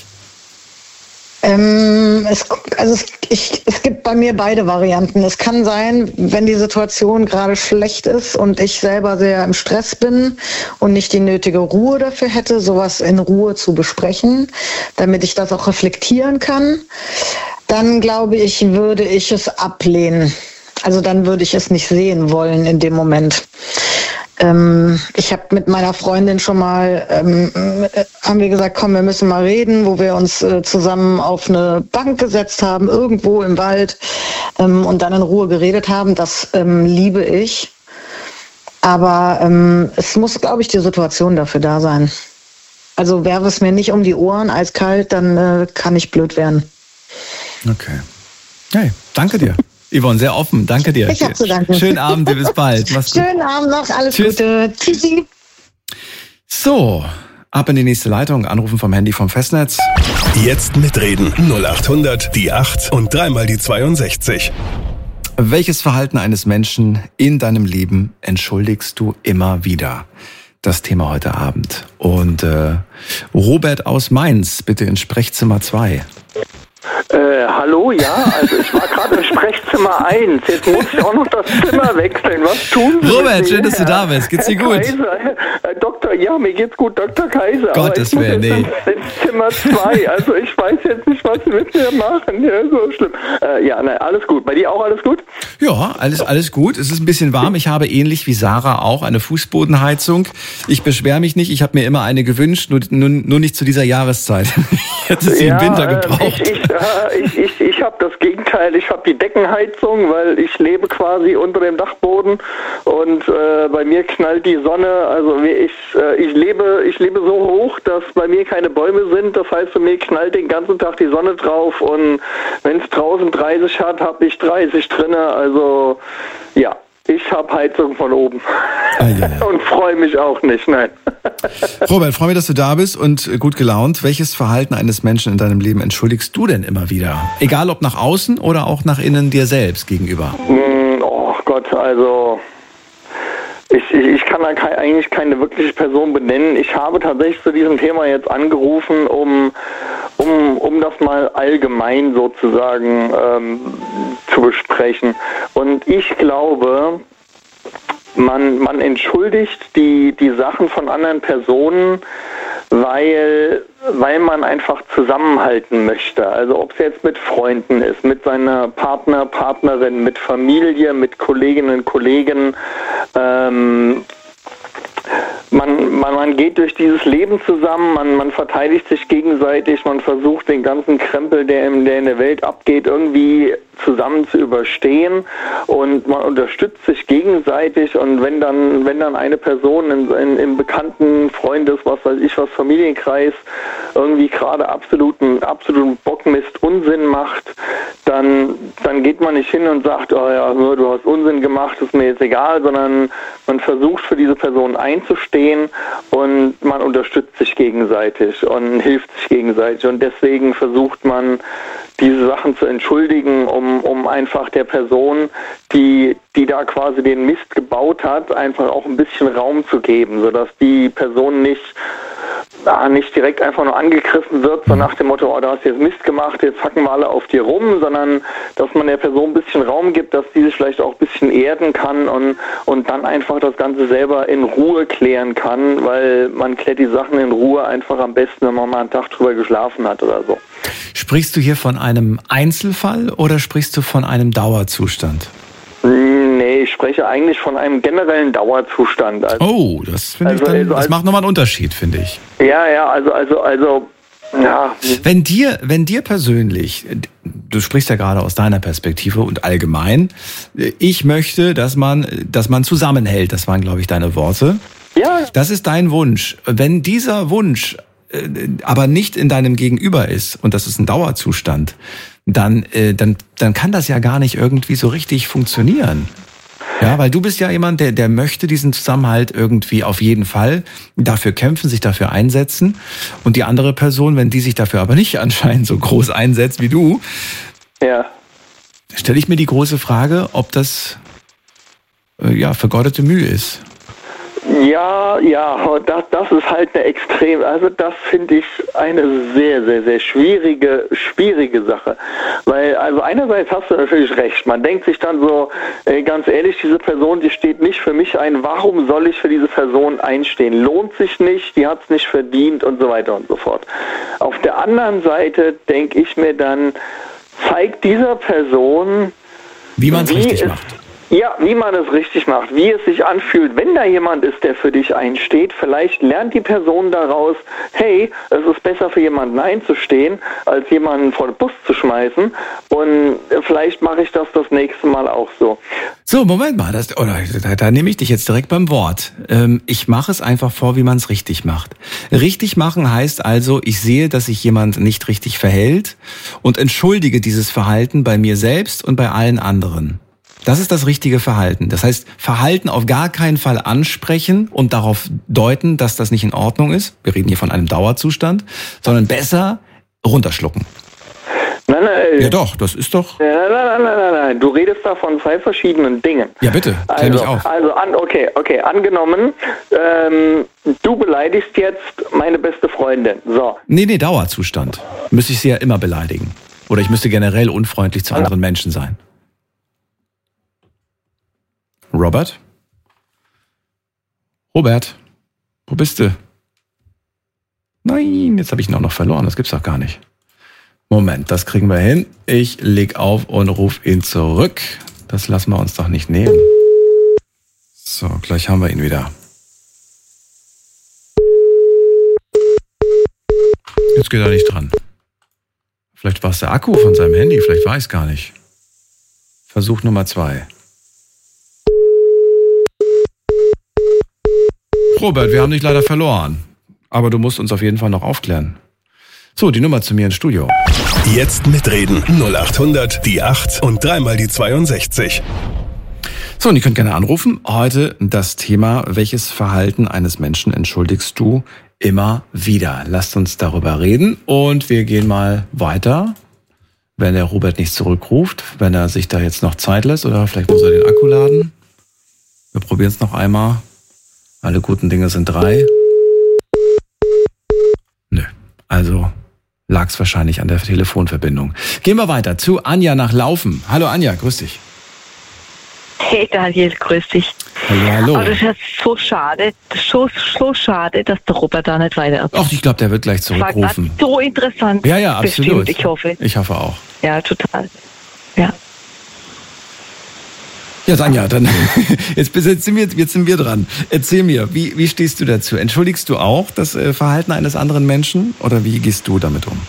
S2: Ähm, es, also es, ich, es gibt bei mir beide Varianten. Es kann sein, wenn die Situation gerade schlecht ist und ich selber sehr im Stress bin und nicht die nötige Ruhe dafür hätte, sowas in Ruhe zu besprechen, damit ich das auch reflektieren kann, dann glaube ich, würde ich es ablehnen. Also dann würde ich es nicht sehen wollen in dem Moment. Ähm, ich habe mit meiner Freundin schon mal, ähm, haben wir gesagt, komm, wir müssen mal reden, wo wir uns äh, zusammen auf eine Bank gesetzt haben, irgendwo im Wald, ähm, und dann in Ruhe geredet haben. Das ähm, liebe ich. Aber ähm, es muss, glaube ich, die Situation dafür da sein. Also werfe es mir nicht um die Ohren, eiskalt, dann äh, kann ich blöd werden.
S5: Okay. Hey, danke dir. Yvonne, sehr offen. Danke dir.
S2: Ich hab zu danken.
S5: Schönen Abend, bis bald. Mach's gut.
S2: Schönen Abend noch, alles
S5: Tschüss.
S2: Gute. Tschüssi.
S5: So, ab in die nächste Leitung. Anrufen vom Handy vom Festnetz.
S1: Jetzt mitreden. null acht hundert, die acht und dreimal die zweiundsechzig.
S5: Welches Verhalten eines Menschen in deinem Leben entschuldigst du immer wieder? Das Thema heute Abend. Und äh, Robert aus Mainz, bitte in Sprechzimmer zwei.
S7: Äh, hallo, ja, also ich war gerade im Sprechzimmer eins. Jetzt muss ich auch noch das Zimmer wechseln. Was tun Sie?
S5: Robert, schön, dass du da bist. Geht's dir gut?
S7: Kaiser, äh, Doktor, ja, mir geht's gut, Doktor Kaiser.
S5: Gottes
S7: aber ich
S5: Willen,
S7: muss
S5: nee.
S7: jetzt ins, ins Zimmer zwei. Also ich weiß jetzt nicht, was Sie mit mir machen. Ja, so schlimm. Äh, ja, nein, alles gut. Bei dir auch alles gut?
S5: Ja, alles, alles gut. Es ist ein bisschen warm. Ich habe ähnlich wie Sarah auch eine Fußbodenheizung. Ich beschwere mich nicht. Ich habe mir immer eine gewünscht, nur, nur, nur nicht zu dieser Jahreszeit. Ich hätte sie
S7: ja,
S5: im Winter gebraucht.
S7: Äh, ich ich, äh, ich, ich, ich habe das Gegenteil. Ich habe die Deckenheizung, weil ich lebe quasi unter dem Dachboden und äh, bei mir knallt die Sonne. Also ich äh, äh, ich lebe, ich lebe so hoch, dass bei mir keine Bäume sind. Das heißt, bei mir knallt den ganzen Tag die Sonne drauf und wenn es draußen dreißig hat, habe ich dreißig drinne. Also ja, ich habe Heizung von oben ah, ja, ja. und freue mich auch nicht. Nein.
S5: Robert, freue mich, dass du da bist und gut gelaunt. Welches Verhalten eines Menschen in deinem Leben entschuldigst du denn immer wieder? Egal ob nach außen oder auch nach innen dir selbst gegenüber.
S7: Mm, oh Gott, also ich, ich, ich kann da kein, eigentlich keine wirkliche Person benennen. Ich habe tatsächlich zu diesem Thema jetzt angerufen, um, um, um das mal allgemein sozusagen ähm, zu besprechen. Und ich glaube, Man, man entschuldigt die, die Sachen von anderen Personen, weil, weil man einfach zusammenhalten möchte. Also ob es jetzt mit Freunden ist, mit seiner Partner, Partnerin, mit Familie, mit Kolleginnen und Kollegen. Ähm, man, man, man geht durch dieses Leben zusammen, man, man verteidigt sich gegenseitig, man versucht den ganzen Krempel, der in, der in der Welt abgeht, irgendwie zusammen zu überstehen und man unterstützt sich gegenseitig und wenn dann wenn dann eine Person in, in, im bekannten Freundes, was weiß ich was, Familienkreis irgendwie gerade absoluten absoluten Bockmist, Unsinn macht, dann dann geht man nicht hin und sagt, oh ja, du hast Unsinn gemacht, ist mir jetzt egal, sondern man versucht für diese Person einzustehen und man unterstützt sich gegenseitig und hilft sich gegenseitig und deswegen versucht man diese Sachen zu entschuldigen, um, um einfach der Person, die, die da quasi den Mist gebaut hat, einfach auch ein bisschen Raum zu geben, sodass die Person nicht, ah, nicht direkt einfach nur angegriffen wird, so nach dem Motto, oh, du hast jetzt Mist gemacht, jetzt hacken wir alle auf dir rum, sondern dass man der Person ein bisschen Raum gibt, dass die sich vielleicht auch ein bisschen erden kann und, und dann einfach das Ganze selber in Ruhe klären kann, weil man klärt die Sachen in Ruhe einfach am besten, wenn man mal einen Tag drüber geschlafen hat oder so.
S5: Sprichst du hier von einem Einzelfall oder sprichst du von einem Dauerzustand?
S7: Nee, ich spreche eigentlich von einem generellen Dauerzustand. Also,
S5: oh, das finde
S7: also,
S5: ich dann,
S7: also,
S5: das macht nochmal einen Unterschied, finde ich.
S7: Ja, ja, also, also, also, ja.
S5: Wenn dir, wenn dir persönlich, du sprichst ja gerade aus deiner Perspektive und allgemein, ich möchte, dass man, dass man zusammenhält, das waren, glaube ich, deine Worte.
S7: Ja.
S5: Das ist dein Wunsch. Wenn dieser Wunsch aber nicht in deinem Gegenüber ist und das ist ein Dauerzustand, dann, äh, dann, dann kann das ja gar nicht irgendwie so richtig funktionieren. Ja, weil du bist ja jemand, der, der möchte diesen Zusammenhalt irgendwie auf jeden Fall dafür kämpfen, sich dafür einsetzen. Und die andere Person, wenn die sich dafür aber nicht anscheinend so groß einsetzt wie du,
S7: ja,
S5: stelle ich mir die große Frage, ob das äh, ja vergeudete Mühe ist.
S7: Ja, ja, das, das ist halt eine extrem, also das finde ich eine sehr, sehr, sehr schwierige, schwierige Sache. Weil, also einerseits hast du natürlich recht, man denkt sich dann so, äh, ganz ehrlich, diese Person, die steht nicht für mich ein, warum soll ich für diese Person einstehen? Lohnt sich nicht, die hat es nicht verdient und so weiter und so fort. Auf der anderen Seite denke ich mir dann, zeigt dieser Person,
S5: wie man es richtig
S7: es,
S5: macht.
S7: Ja, wie man es richtig macht, wie es sich anfühlt, wenn da jemand ist, der für dich einsteht. Vielleicht lernt die Person daraus, hey, es ist besser für jemanden einzustehen, als jemanden vor den Bus zu schmeißen. Und vielleicht mache ich das das nächste Mal auch so.
S5: So, Moment mal, das, oder, da, da nehme ich dich jetzt direkt beim Wort. Ähm, ich mache es einfach vor, wie man es richtig macht. Richtig machen heißt also, ich sehe, dass sich jemand nicht richtig verhält und entschuldige dieses Verhalten bei mir selbst und bei allen anderen. Das ist das richtige Verhalten. Das heißt, Verhalten auf gar keinen Fall ansprechen und darauf deuten, dass das nicht in Ordnung ist. Wir reden hier von einem Dauerzustand, sondern besser runterschlucken.
S7: Nein, nein.
S5: Ja doch, das ist doch...
S7: Nein, nein, nein, nein, nein, nein. Du redest da von zwei verschiedenen Dingen.
S5: Ja bitte, klär mich
S7: also,
S5: auf.
S7: Also, an, okay, okay, angenommen, ähm, du beleidigst jetzt meine beste Freundin. So.
S5: Nee, nee, Dauerzustand. Müsste ich sie ja immer beleidigen. Oder ich müsste generell unfreundlich zu anderen Menschen sein. Robert? Robert? Wo bist du? Nein, jetzt habe ich ihn auch noch verloren. Das gibt's doch gar nicht. Moment, das kriegen wir hin. Ich leg auf und ruf ihn zurück. Das lassen wir uns doch nicht nehmen. So, gleich haben wir ihn wieder. Jetzt geht er nicht dran. Vielleicht war es der Akku von seinem Handy, vielleicht war ich es gar nicht. Versuch Nummer zwei. Robert, wir haben dich leider verloren. Aber du musst uns auf jeden Fall noch aufklären. So, die Nummer zu mir ins Studio.
S1: Jetzt mitreden. null acht hundert, die acht und dreimal die zweiundsechzig.
S5: So, und ihr könnt gerne anrufen. Heute das Thema, welches Verhalten eines Menschen entschuldigst du immer wieder? Lasst uns darüber reden und wir gehen mal weiter. Wenn der Robert nicht zurückruft, wenn er sich da jetzt noch Zeit lässt oder vielleicht muss er den Akku laden. Wir probieren es noch einmal. Alle guten Dinge sind drei. Nö, also lag es wahrscheinlich an der Telefonverbindung. Gehen wir weiter zu Anja nach Laufen. Hallo Anja, grüß dich.
S8: Hey Daniel, grüß dich.
S5: Hallo, hallo.
S8: Aber das ist ja so schade, das ist so, so schade, dass der Robert da nicht weiter ist.
S5: Ach, ich glaube, der wird gleich zurückrufen.
S8: War so interessant.
S5: Ja, ja, absolut.
S8: Bestimmt, ich hoffe.
S5: Ich hoffe auch.
S8: Ja, total. Ja.
S5: Ja, Anja, dann jetzt, jetzt, sind wir, jetzt sind wir dran. Erzähl mir, wie, wie stehst du dazu? Entschuldigst du auch das Verhalten eines anderen Menschen oder wie gehst du damit um?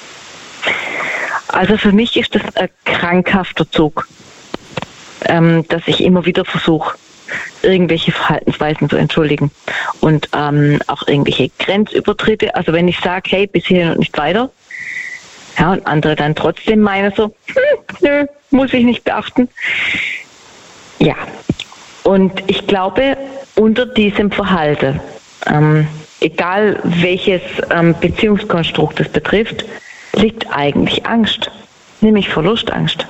S8: Also für mich ist das ein krankhafter Zug, ähm, dass ich immer wieder versuche, irgendwelche Verhaltensweisen zu entschuldigen und ähm, auch irgendwelche Grenzübertritte. Also wenn ich sage, hey, bis hierhin und nicht weiter, ja, und andere dann trotzdem meinen so, hm, nö, muss ich nicht beachten. Ja, und ich glaube, unter diesem Verhalten, ähm, egal welches ähm, Beziehungskonstrukt es betrifft, liegt eigentlich Angst, nämlich Verlustangst.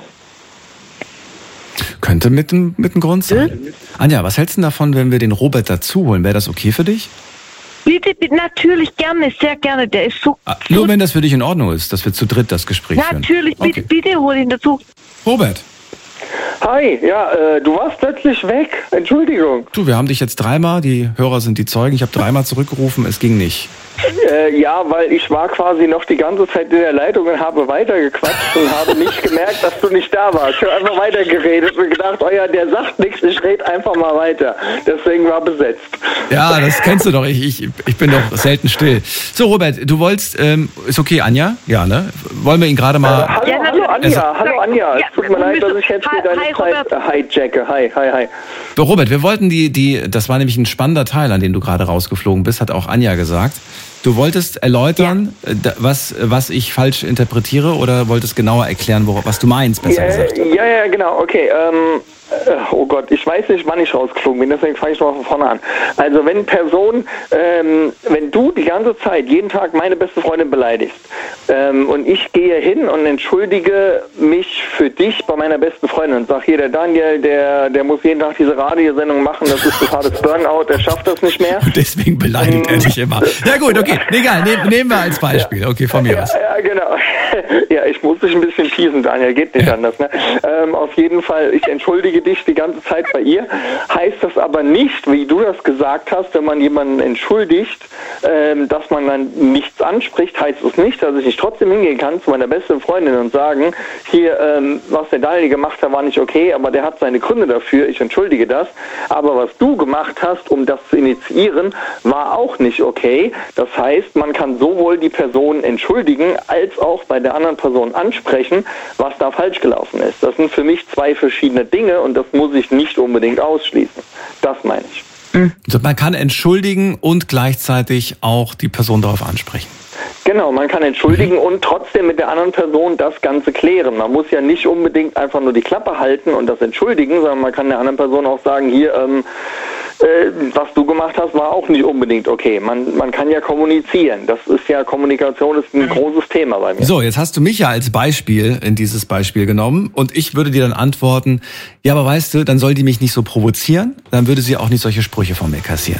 S5: Könnte mit dem, mit dem Grund sein. Ja. Anja, was hältst du davon, wenn wir den Robert dazu holen? Wäre das okay für dich?
S8: Bitte, bitte, natürlich, gerne, sehr gerne. Der ist so...
S5: Ah, nur wenn das für dich in Ordnung ist, dass wir zu dritt das Gespräch
S8: natürlich,
S5: führen.
S8: Natürlich, bitte,
S5: okay.
S8: bitte hol ihn dazu.
S5: Robert.
S7: Hi, ja, äh, du warst plötzlich weg. Entschuldigung.
S5: Du, wir haben dich jetzt dreimal, die Hörer sind die Zeugen, ich habe dreimal zurückgerufen, es ging nicht.
S7: Äh, ja, weil ich war quasi noch die ganze Zeit in der Leitung und habe weitergequatscht und habe nicht gemerkt, dass du nicht da warst. Ich habe einfach weitergeredet und gedacht, oh ja, der sagt nichts, ich rede einfach mal weiter. Deswegen war besetzt.
S5: Ja, das kennst du doch, ich, ich, ich bin doch selten still. So, Robert, du wolltest, ähm, ist okay, Anja? Ja, ne? Wollen wir ihn gerade mal...
S7: Äh, hallo,
S8: ja,
S7: hallo Anja,
S5: also,
S7: hallo Anja.
S8: Ja,
S7: es tut mir leid, dass ich jetzt
S8: hi,
S7: hier deine
S8: hi,
S7: Zeit äh, hijacke. Hi, hi, hi.
S5: Robert, wir wollten die, die, das war nämlich ein spannender Teil, an dem du gerade rausgeflogen bist, hat auch Anja gesagt. Du wolltest erläutern, ja. was, was ich falsch interpretiere oder wolltest genauer erklären, wo, was du meinst, besser
S7: ja,
S5: gesagt?
S7: Ja, ja, genau, okay. Ähm, oh Gott, ich weiß nicht, wann ich rausgeflogen bin, deswegen fange ich mal von vorne an. Also wenn Person, ähm, wenn du die ganze Zeit, jeden Tag meine beste Freundin beleidigst ähm, und ich gehe hin und entschuldige mich für dich bei meiner besten Freundin und sage, hier, der Daniel, der, der muss jeden Tag diese Radiosendung machen, das ist totales Burnout, der schafft das nicht mehr.
S5: Deswegen beleidigt er dich immer. Ja gut, okay, egal, nehm, nehmen wir als Beispiel. Okay, von mir
S7: ja,
S5: aus.
S7: Ja, genau. Ja, ich muss dich ein bisschen teasen, Daniel, geht nicht ja. anders. Ne? Ähm, auf jeden Fall, ich entschuldige dich die ganze Zeit bei ihr. Heißt das aber nicht, wie du das gesagt hast, wenn man jemanden entschuldigt, ähm, dass man dann nichts anspricht, heißt es nicht, dass ich nicht trotzdem hingehen kann zu meiner besten Freundin und sagen, hier, ähm, was der Daniel gemacht hat, war nicht okay, aber der hat seine Gründe dafür, ich entschuldige das. Aber was du gemacht hast, um das zu initiieren, war auch nicht okay. Das heißt, man kann sowohl die Person entschuldigen, als auch bei der anderen Person ansprechen, was da falsch gelaufen ist. Das sind für mich zwei verschiedene Dinge und das muss ich nicht unbedingt ausschließen. Das meine ich.
S5: Also man kann entschuldigen und gleichzeitig auch die Person darauf ansprechen.
S7: Genau, man kann entschuldigen mhm. und trotzdem mit der anderen Person das Ganze klären. Man muss ja nicht unbedingt einfach nur die Klappe halten und das entschuldigen, sondern man kann der anderen Person auch sagen, hier, ähm, äh, was du gemacht hast, war auch nicht unbedingt okay. Man, man kann ja kommunizieren. Das ist ja, Kommunikation ist ein großes Thema bei mir.
S5: So, jetzt hast du mich ja als Beispiel in dieses Beispiel genommen und ich würde dir dann antworten, ja, aber weißt du, dann soll die mich nicht so provozieren, dann würde sie auch nicht solche Sprüche von mir kassieren.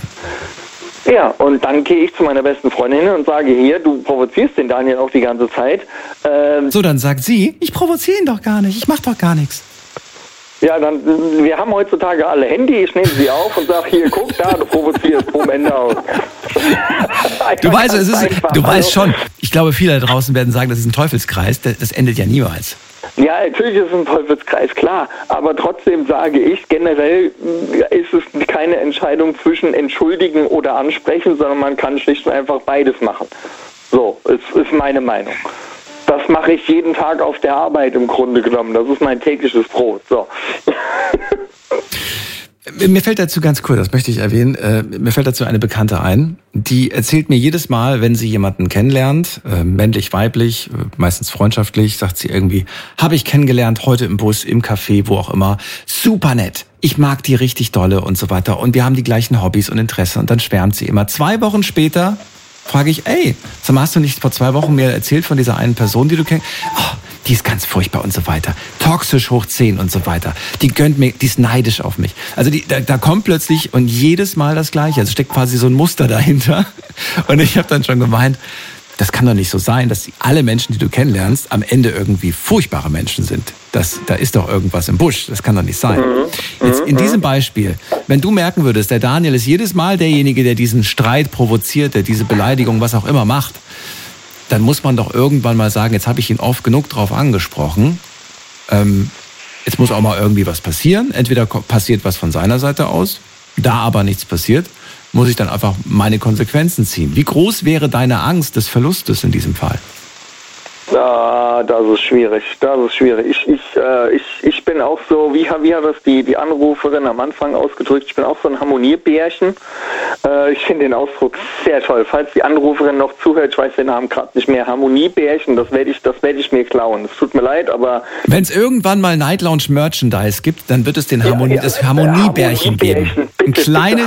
S7: Ja, und dann gehe ich zu meiner besten Freundin hin und sage, hier, du provozierst den Daniel auch die ganze Zeit. Ähm,
S5: so, dann sagt sie, ich provoziere ihn doch gar nicht, ich mach doch gar nichts.
S7: Ja, dann, wir haben heutzutage alle Handy, ich nehme sie auf und sage, hier, guck da, du provozierst, bumm, Ende aus.
S5: Du weißt, es ist, du weißt schon, ich glaube, viele da draußen werden sagen, das ist ein Teufelskreis, das, das endet ja niemals.
S7: Ja, natürlich ist es ein Teufelskreis, klar. Aber trotzdem sage ich, generell ist es keine Entscheidung zwischen entschuldigen oder ansprechen, sondern man kann schlicht und einfach beides machen. So, ist, ist meine Meinung. Das mache ich jeden Tag auf der Arbeit im Grunde genommen. Das ist mein tägliches Brot. So.
S5: Mir fällt dazu ganz cool, das möchte ich erwähnen, äh, mir fällt dazu eine Bekannte ein, die erzählt mir jedes Mal, wenn sie jemanden kennenlernt, äh, männlich, weiblich, äh, meistens freundschaftlich, sagt sie irgendwie, habe ich kennengelernt, heute im Bus, im Café, wo auch immer, super nett, ich mag die richtig dolle und so weiter und wir haben die gleichen Hobbys und Interessen und dann schwärmt sie immer. Zwei Wochen später frage ich, ey, sag mal, hast du nicht vor zwei Wochen mir erzählt von dieser einen Person, die du kennst? Oh, die ist ganz furchtbar und so weiter. Toxisch hoch zehn und so weiter. Die gönnt mir, die ist neidisch auf mich. Also die, da, da kommt plötzlich und jedes Mal das Gleiche. Also steckt quasi so ein Muster dahinter. Und ich habe dann schon gemeint, das kann doch nicht so sein, dass alle Menschen, die du kennenlernst, am Ende irgendwie furchtbare Menschen sind. Das, da ist doch irgendwas im Busch. Das kann doch nicht sein. Jetzt in diesem Beispiel, wenn du merken würdest, der Daniel ist jedes Mal derjenige, der diesen Streit provoziert, der diese Beleidigung, was auch immer macht, dann muss man doch irgendwann mal sagen, jetzt habe ich ihn oft genug drauf angesprochen. Ähm, jetzt muss auch mal irgendwie was passieren. Entweder passiert was von seiner Seite aus, da aber nichts passiert, muss ich dann einfach meine Konsequenzen ziehen. Wie groß wäre deine Angst des Verlustes in diesem Fall?
S7: Ah, das ist schwierig, das ist schwierig. Ich, ich, äh, ich, ich bin auch so, wie, wie hat das die, die Anruferin am Anfang ausgedrückt, ich bin auch so ein Harmoniebärchen. Äh, ich finde den Ausdruck sehr toll. Falls die Anruferin noch zuhört, ich weiß den Namen gerade nicht mehr, Harmoniebärchen, das werde ich, das werde ich mir klauen. Es tut mir leid, aber...
S5: Wenn es irgendwann mal Night Lounge Merchandise gibt, dann wird es den Harmonie, ja, ja, das Harmoniebärchen geben.
S7: Bitte,
S5: ein kleines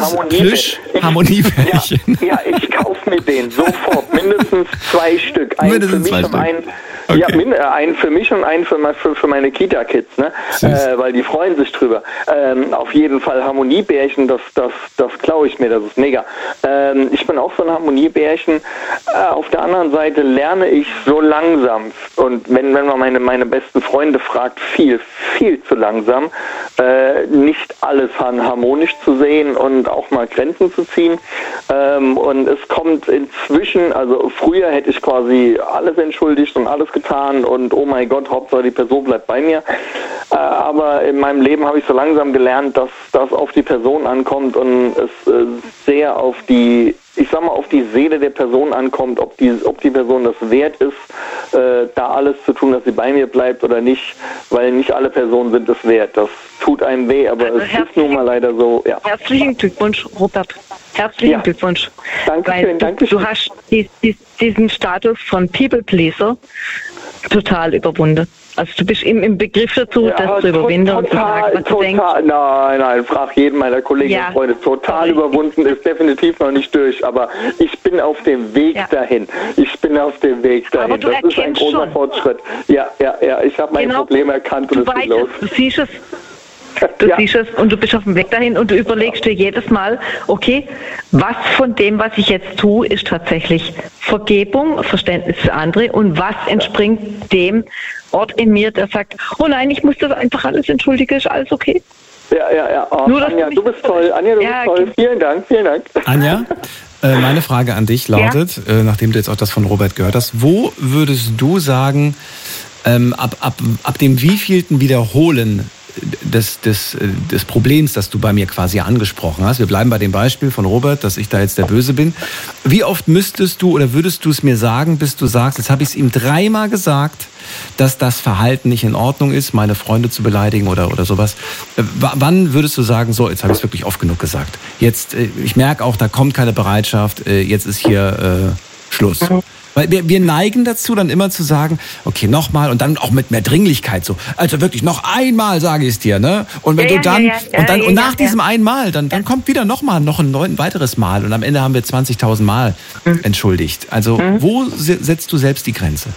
S5: Plüsch-Harmoniebärchen.
S7: Ja, ja, ich kaufe mir den sofort, mindestens zwei Stück. Ein
S5: mindestens
S7: für mich
S5: zwei
S7: und
S5: Stück.
S7: ein
S5: Okay.
S7: Ja, min, äh, einen für mich und einen für, für, für meine Kita-Kids, ne? Äh, weil die freuen sich drüber. Ähm, auf jeden Fall Harmoniebärchen, das, das, das klaue ich mir, das ist mega. Ähm, ich bin auch so ein Harmoniebärchen. Äh, auf der anderen Seite lerne ich so langsam und wenn, wenn man meine, meine besten Freunde fragt, viel, viel zu langsam, äh, nicht alles harmonisch zu sehen und auch mal Grenzen zu ziehen. Ähm, und es kommt inzwischen, also früher hätte ich quasi alles entschuldigt und alles getan und oh mein Gott, Hauptsache die Person bleibt bei mir. Äh, aber in meinem Leben habe ich so langsam gelernt, dass das auf die Person ankommt und es äh, sehr auf die, ich sag mal, auf die Seele der Person ankommt, ob die, ob die Person das wert ist, äh, da alles zu tun, dass sie bei mir bleibt oder nicht, weil nicht alle Personen sind es wert. Das tut einem weh, aber also es ist nun mal leider so, ja.
S8: Herzlichen Glückwunsch, Robert. Herzlichen ja. Glückwunsch.
S7: Dankeschön,
S8: danke schön. Du hast die, die, diesen Status von People Pleaser total überwunden. Also du bist im, im Begriff dazu, ja, das zu überwinden total, und zu sagen, was
S7: total,
S8: du denkst.
S7: Nein, nein, frag jeden meiner Kollegen ja. und Freunde. Total überwunden, ist definitiv noch nicht durch, aber ich bin auf dem Weg ja. dahin. Ich bin auf dem Weg dahin.
S8: Aber du
S7: das ist ein großer
S8: schon.
S7: Fortschritt. Ja, ja, ja, ich habe mein genau. Problem erkannt und
S8: du
S7: es geht los.
S8: Du siehst es. Du ja. siehst es und du bist auf dem Weg dahin und du überlegst dir jedes Mal, okay, was von dem, was ich jetzt tue, ist tatsächlich Vergebung, Verständnis für andere und was entspringt dem Ort in mir, der sagt, oh nein, ich muss das einfach alles entschuldigen, ist alles okay.
S7: Ja, ja, ja. Oh, Nur, Anja, du, du bist toll. Anja, du ja, bist toll. Okay. Vielen Dank, vielen Dank.
S5: Anja, äh, meine Frage an dich lautet, ja? äh, nachdem du jetzt auch das von Robert gehört hast, wo würdest du sagen, ähm, ab, ab, ab dem wievielten Wiederholen Des, des, des Problems, das du bei mir quasi angesprochen hast. Wir bleiben bei dem Beispiel von Robert, dass ich da jetzt der Böse bin. Wie oft müsstest du oder würdest du es mir sagen, bis du sagst, jetzt habe ich es ihm dreimal gesagt, dass das Verhalten nicht in Ordnung ist, meine Freunde zu beleidigen oder, oder sowas. W- wann würdest du sagen, so, jetzt habe ich es wirklich oft genug gesagt. Jetzt, ich merke auch, da kommt keine Bereitschaft, jetzt ist hier äh, Schluss. Weil wir, wir neigen dazu, dann immer zu sagen, okay, nochmal und dann auch mit mehr Dringlichkeit so. Also wirklich, noch einmal sage ich es dir, ne? Und wenn ja, du dann, ja, ja, und dann, ja, und nach ja, diesem ja. einmal, dann, dann kommt wieder nochmal, noch ein, ein weiteres Mal und am Ende haben wir zwanzigtausend Mal mhm. entschuldigt. Also, mhm. wo setzt du selbst die Grenze?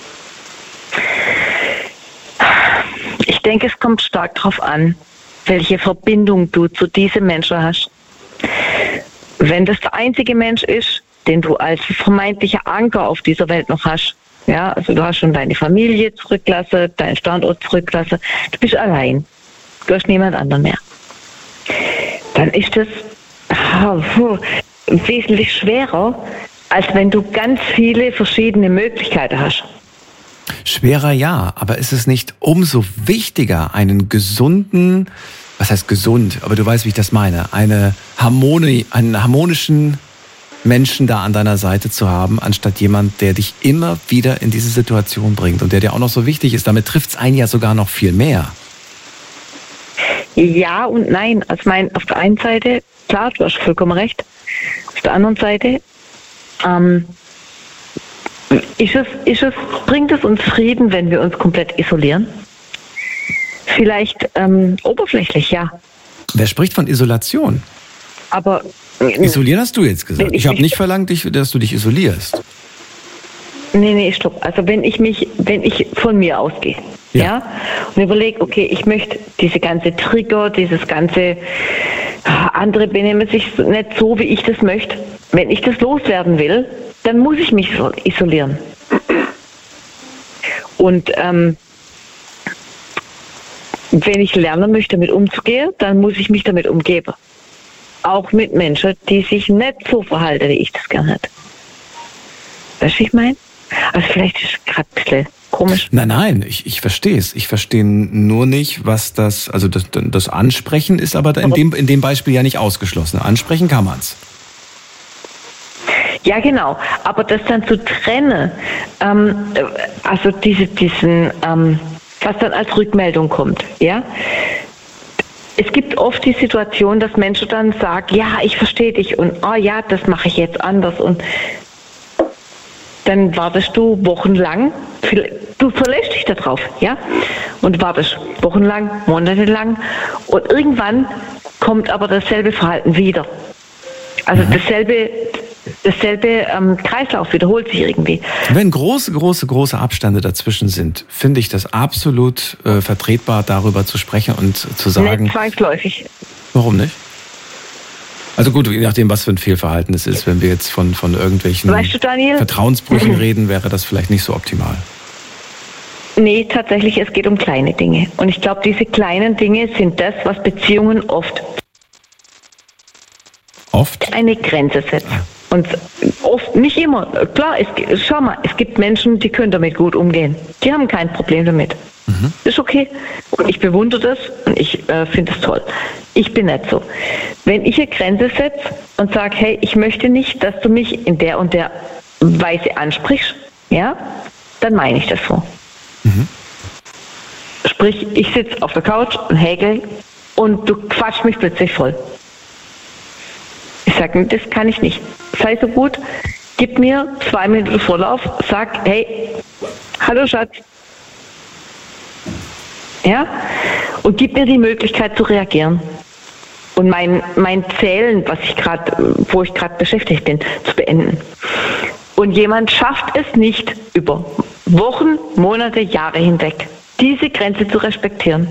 S8: Ich denke, es kommt stark darauf an, welche Verbindung du zu diesem Menschen hast. Wenn das der einzige Mensch ist, den du als vermeintlicher Anker auf dieser Welt noch hast. Ja, also du hast schon deine Familie zurückgelassen, deinen Standort zurückgelassen. Du bist allein. Du hast niemand anderen mehr. Dann ist das oh, wesentlich schwerer, als wenn du ganz viele verschiedene Möglichkeiten hast.
S5: Schwerer ja, aber ist es nicht umso wichtiger, einen gesunden, was heißt gesund, aber du weißt, wie ich das meine, eine Harmonie, einen harmonischen Menschen da an deiner Seite zu haben, anstatt jemand, der dich immer wieder in diese Situation bringt und der dir auch noch so wichtig ist. Damit trifft es einen ja sogar noch viel mehr.
S8: Ja und nein. Also mein, auf der einen Seite, klar, du hast vollkommen recht. Auf der anderen Seite, ähm, ist es, ist es, bringt es uns Frieden, wenn wir uns komplett isolieren? Vielleicht ähm, oberflächlich, ja.
S5: Wer spricht von Isolation?
S8: Aber
S5: isolieren hast du jetzt gesagt.
S8: Ich,
S5: ich habe nicht verlangt, dass du dich isolierst.
S8: Nee, nee, stopp. Also wenn ich mich, wenn ich von mir ausgehe, ja, ja und überlege, okay, ich möchte diese ganze Trigger, dieses ganze andere benehmen sich nicht so, wie ich das möchte. Wenn ich das loswerden will, dann muss ich mich isolieren. Und ähm, wenn ich lernen möchte, damit umzugehen, dann muss ich mich damit umgeben. Auch mit Menschen, die sich nicht so verhalten, wie ich das gerne hätte. Weißt du, was ich meine? Also vielleicht ist es gerade ein bisschen komisch.
S5: Nein, nein, ich, ich verstehe es. Ich verstehe nur nicht, was das, also das, das Ansprechen ist aber in dem, in dem Beispiel ja nicht ausgeschlossen. Ansprechen kann man es.
S8: Ja, genau. Aber das dann zu trennen, ähm, also diese, diesen, ähm, was dann als Rückmeldung kommt, ja. Es gibt oft die Situation, dass Menschen dann sagen, ja, ich verstehe dich und oh ja, das mache ich jetzt anders und dann wartest du wochenlang, du verlässt dich darauf, ja, und wartest wochenlang, monatelang und irgendwann kommt aber dasselbe Verhalten wieder. Also dasselbe, dasselbe ähm, Kreislauf wiederholt sich irgendwie.
S5: Wenn große, große, große Abstände dazwischen sind, finde ich das absolut äh, vertretbar, darüber zu sprechen und zu sagen.
S8: Nicht zwangsläufig.
S5: Warum nicht? Also gut, je nachdem, was für ein Fehlverhalten es ist. Wenn wir jetzt von, von irgendwelchen
S8: weißt du, Daniel?
S5: Vertrauensbrüchen reden, wäre das vielleicht nicht so optimal.
S8: Nee, tatsächlich, es geht um kleine Dinge. Und ich glaube, diese kleinen Dinge sind das, was Beziehungen oft,
S5: oft?
S8: eine Grenze setzt. Und oft, nicht immer. Klar, es, schau mal, es gibt Menschen, die können damit gut umgehen. Die haben kein Problem damit. Mhm. Ist okay. Und ich bewundere das und ich äh, finde es toll. Ich bin nicht so. Wenn ich eine Grenze setze und sage, hey, ich möchte nicht, dass du mich in der und der Weise ansprichst, ja, dann meine ich das so. Mhm. Sprich, ich sitze auf der Couch und häkel und du quatschst mich plötzlich voll. Ich sage, das kann ich nicht. Sei so gut, gib mir zwei Minuten Vorlauf, sag, hey, hallo Schatz. Ja? Und gib mir die Möglichkeit zu reagieren. Und mein, mein Zählen, was ich grad, wo ich gerade beschäftigt bin, zu beenden. Und jemand schafft es nicht, über Wochen, Monate, Jahre hinweg, diese Grenze zu respektieren.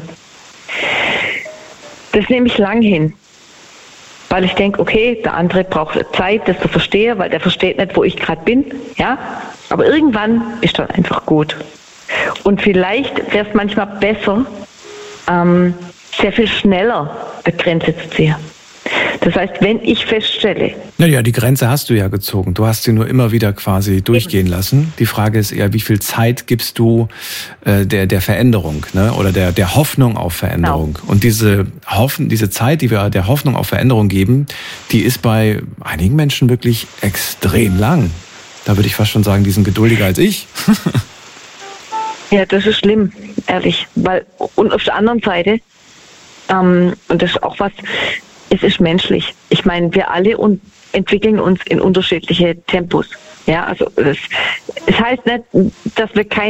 S8: Das nehme ich lang hin. Weil ich denke, okay, der andere braucht Zeit, das zu verstehen, weil der versteht nicht, wo ich gerade bin. Ja? Aber irgendwann ist dann einfach gut. Und vielleicht wäre es manchmal besser, ähm, sehr viel schneller eine Grenze zu ziehen. Das heißt, wenn ich feststelle...
S5: Naja, die Grenze hast du ja gezogen. Du hast sie nur immer wieder quasi durchgehen lassen. Die Frage ist eher, wie viel Zeit gibst du äh, der, der Veränderung, ne? Oder der, der Hoffnung auf Veränderung. Genau. Und diese, Hoffen, diese Zeit, die wir der Hoffnung auf Veränderung geben, die ist bei einigen Menschen wirklich extrem lang. Da würde ich fast schon sagen, die sind geduldiger als ich.
S8: Ja, das ist schlimm, ehrlich. Weil, und auf der anderen Seite, ähm, und das ist auch was... Es ist menschlich. Ich meine, wir alle un- entwickeln uns in unterschiedliche Tempos. Ja, also es, es heißt nicht, dass wir kein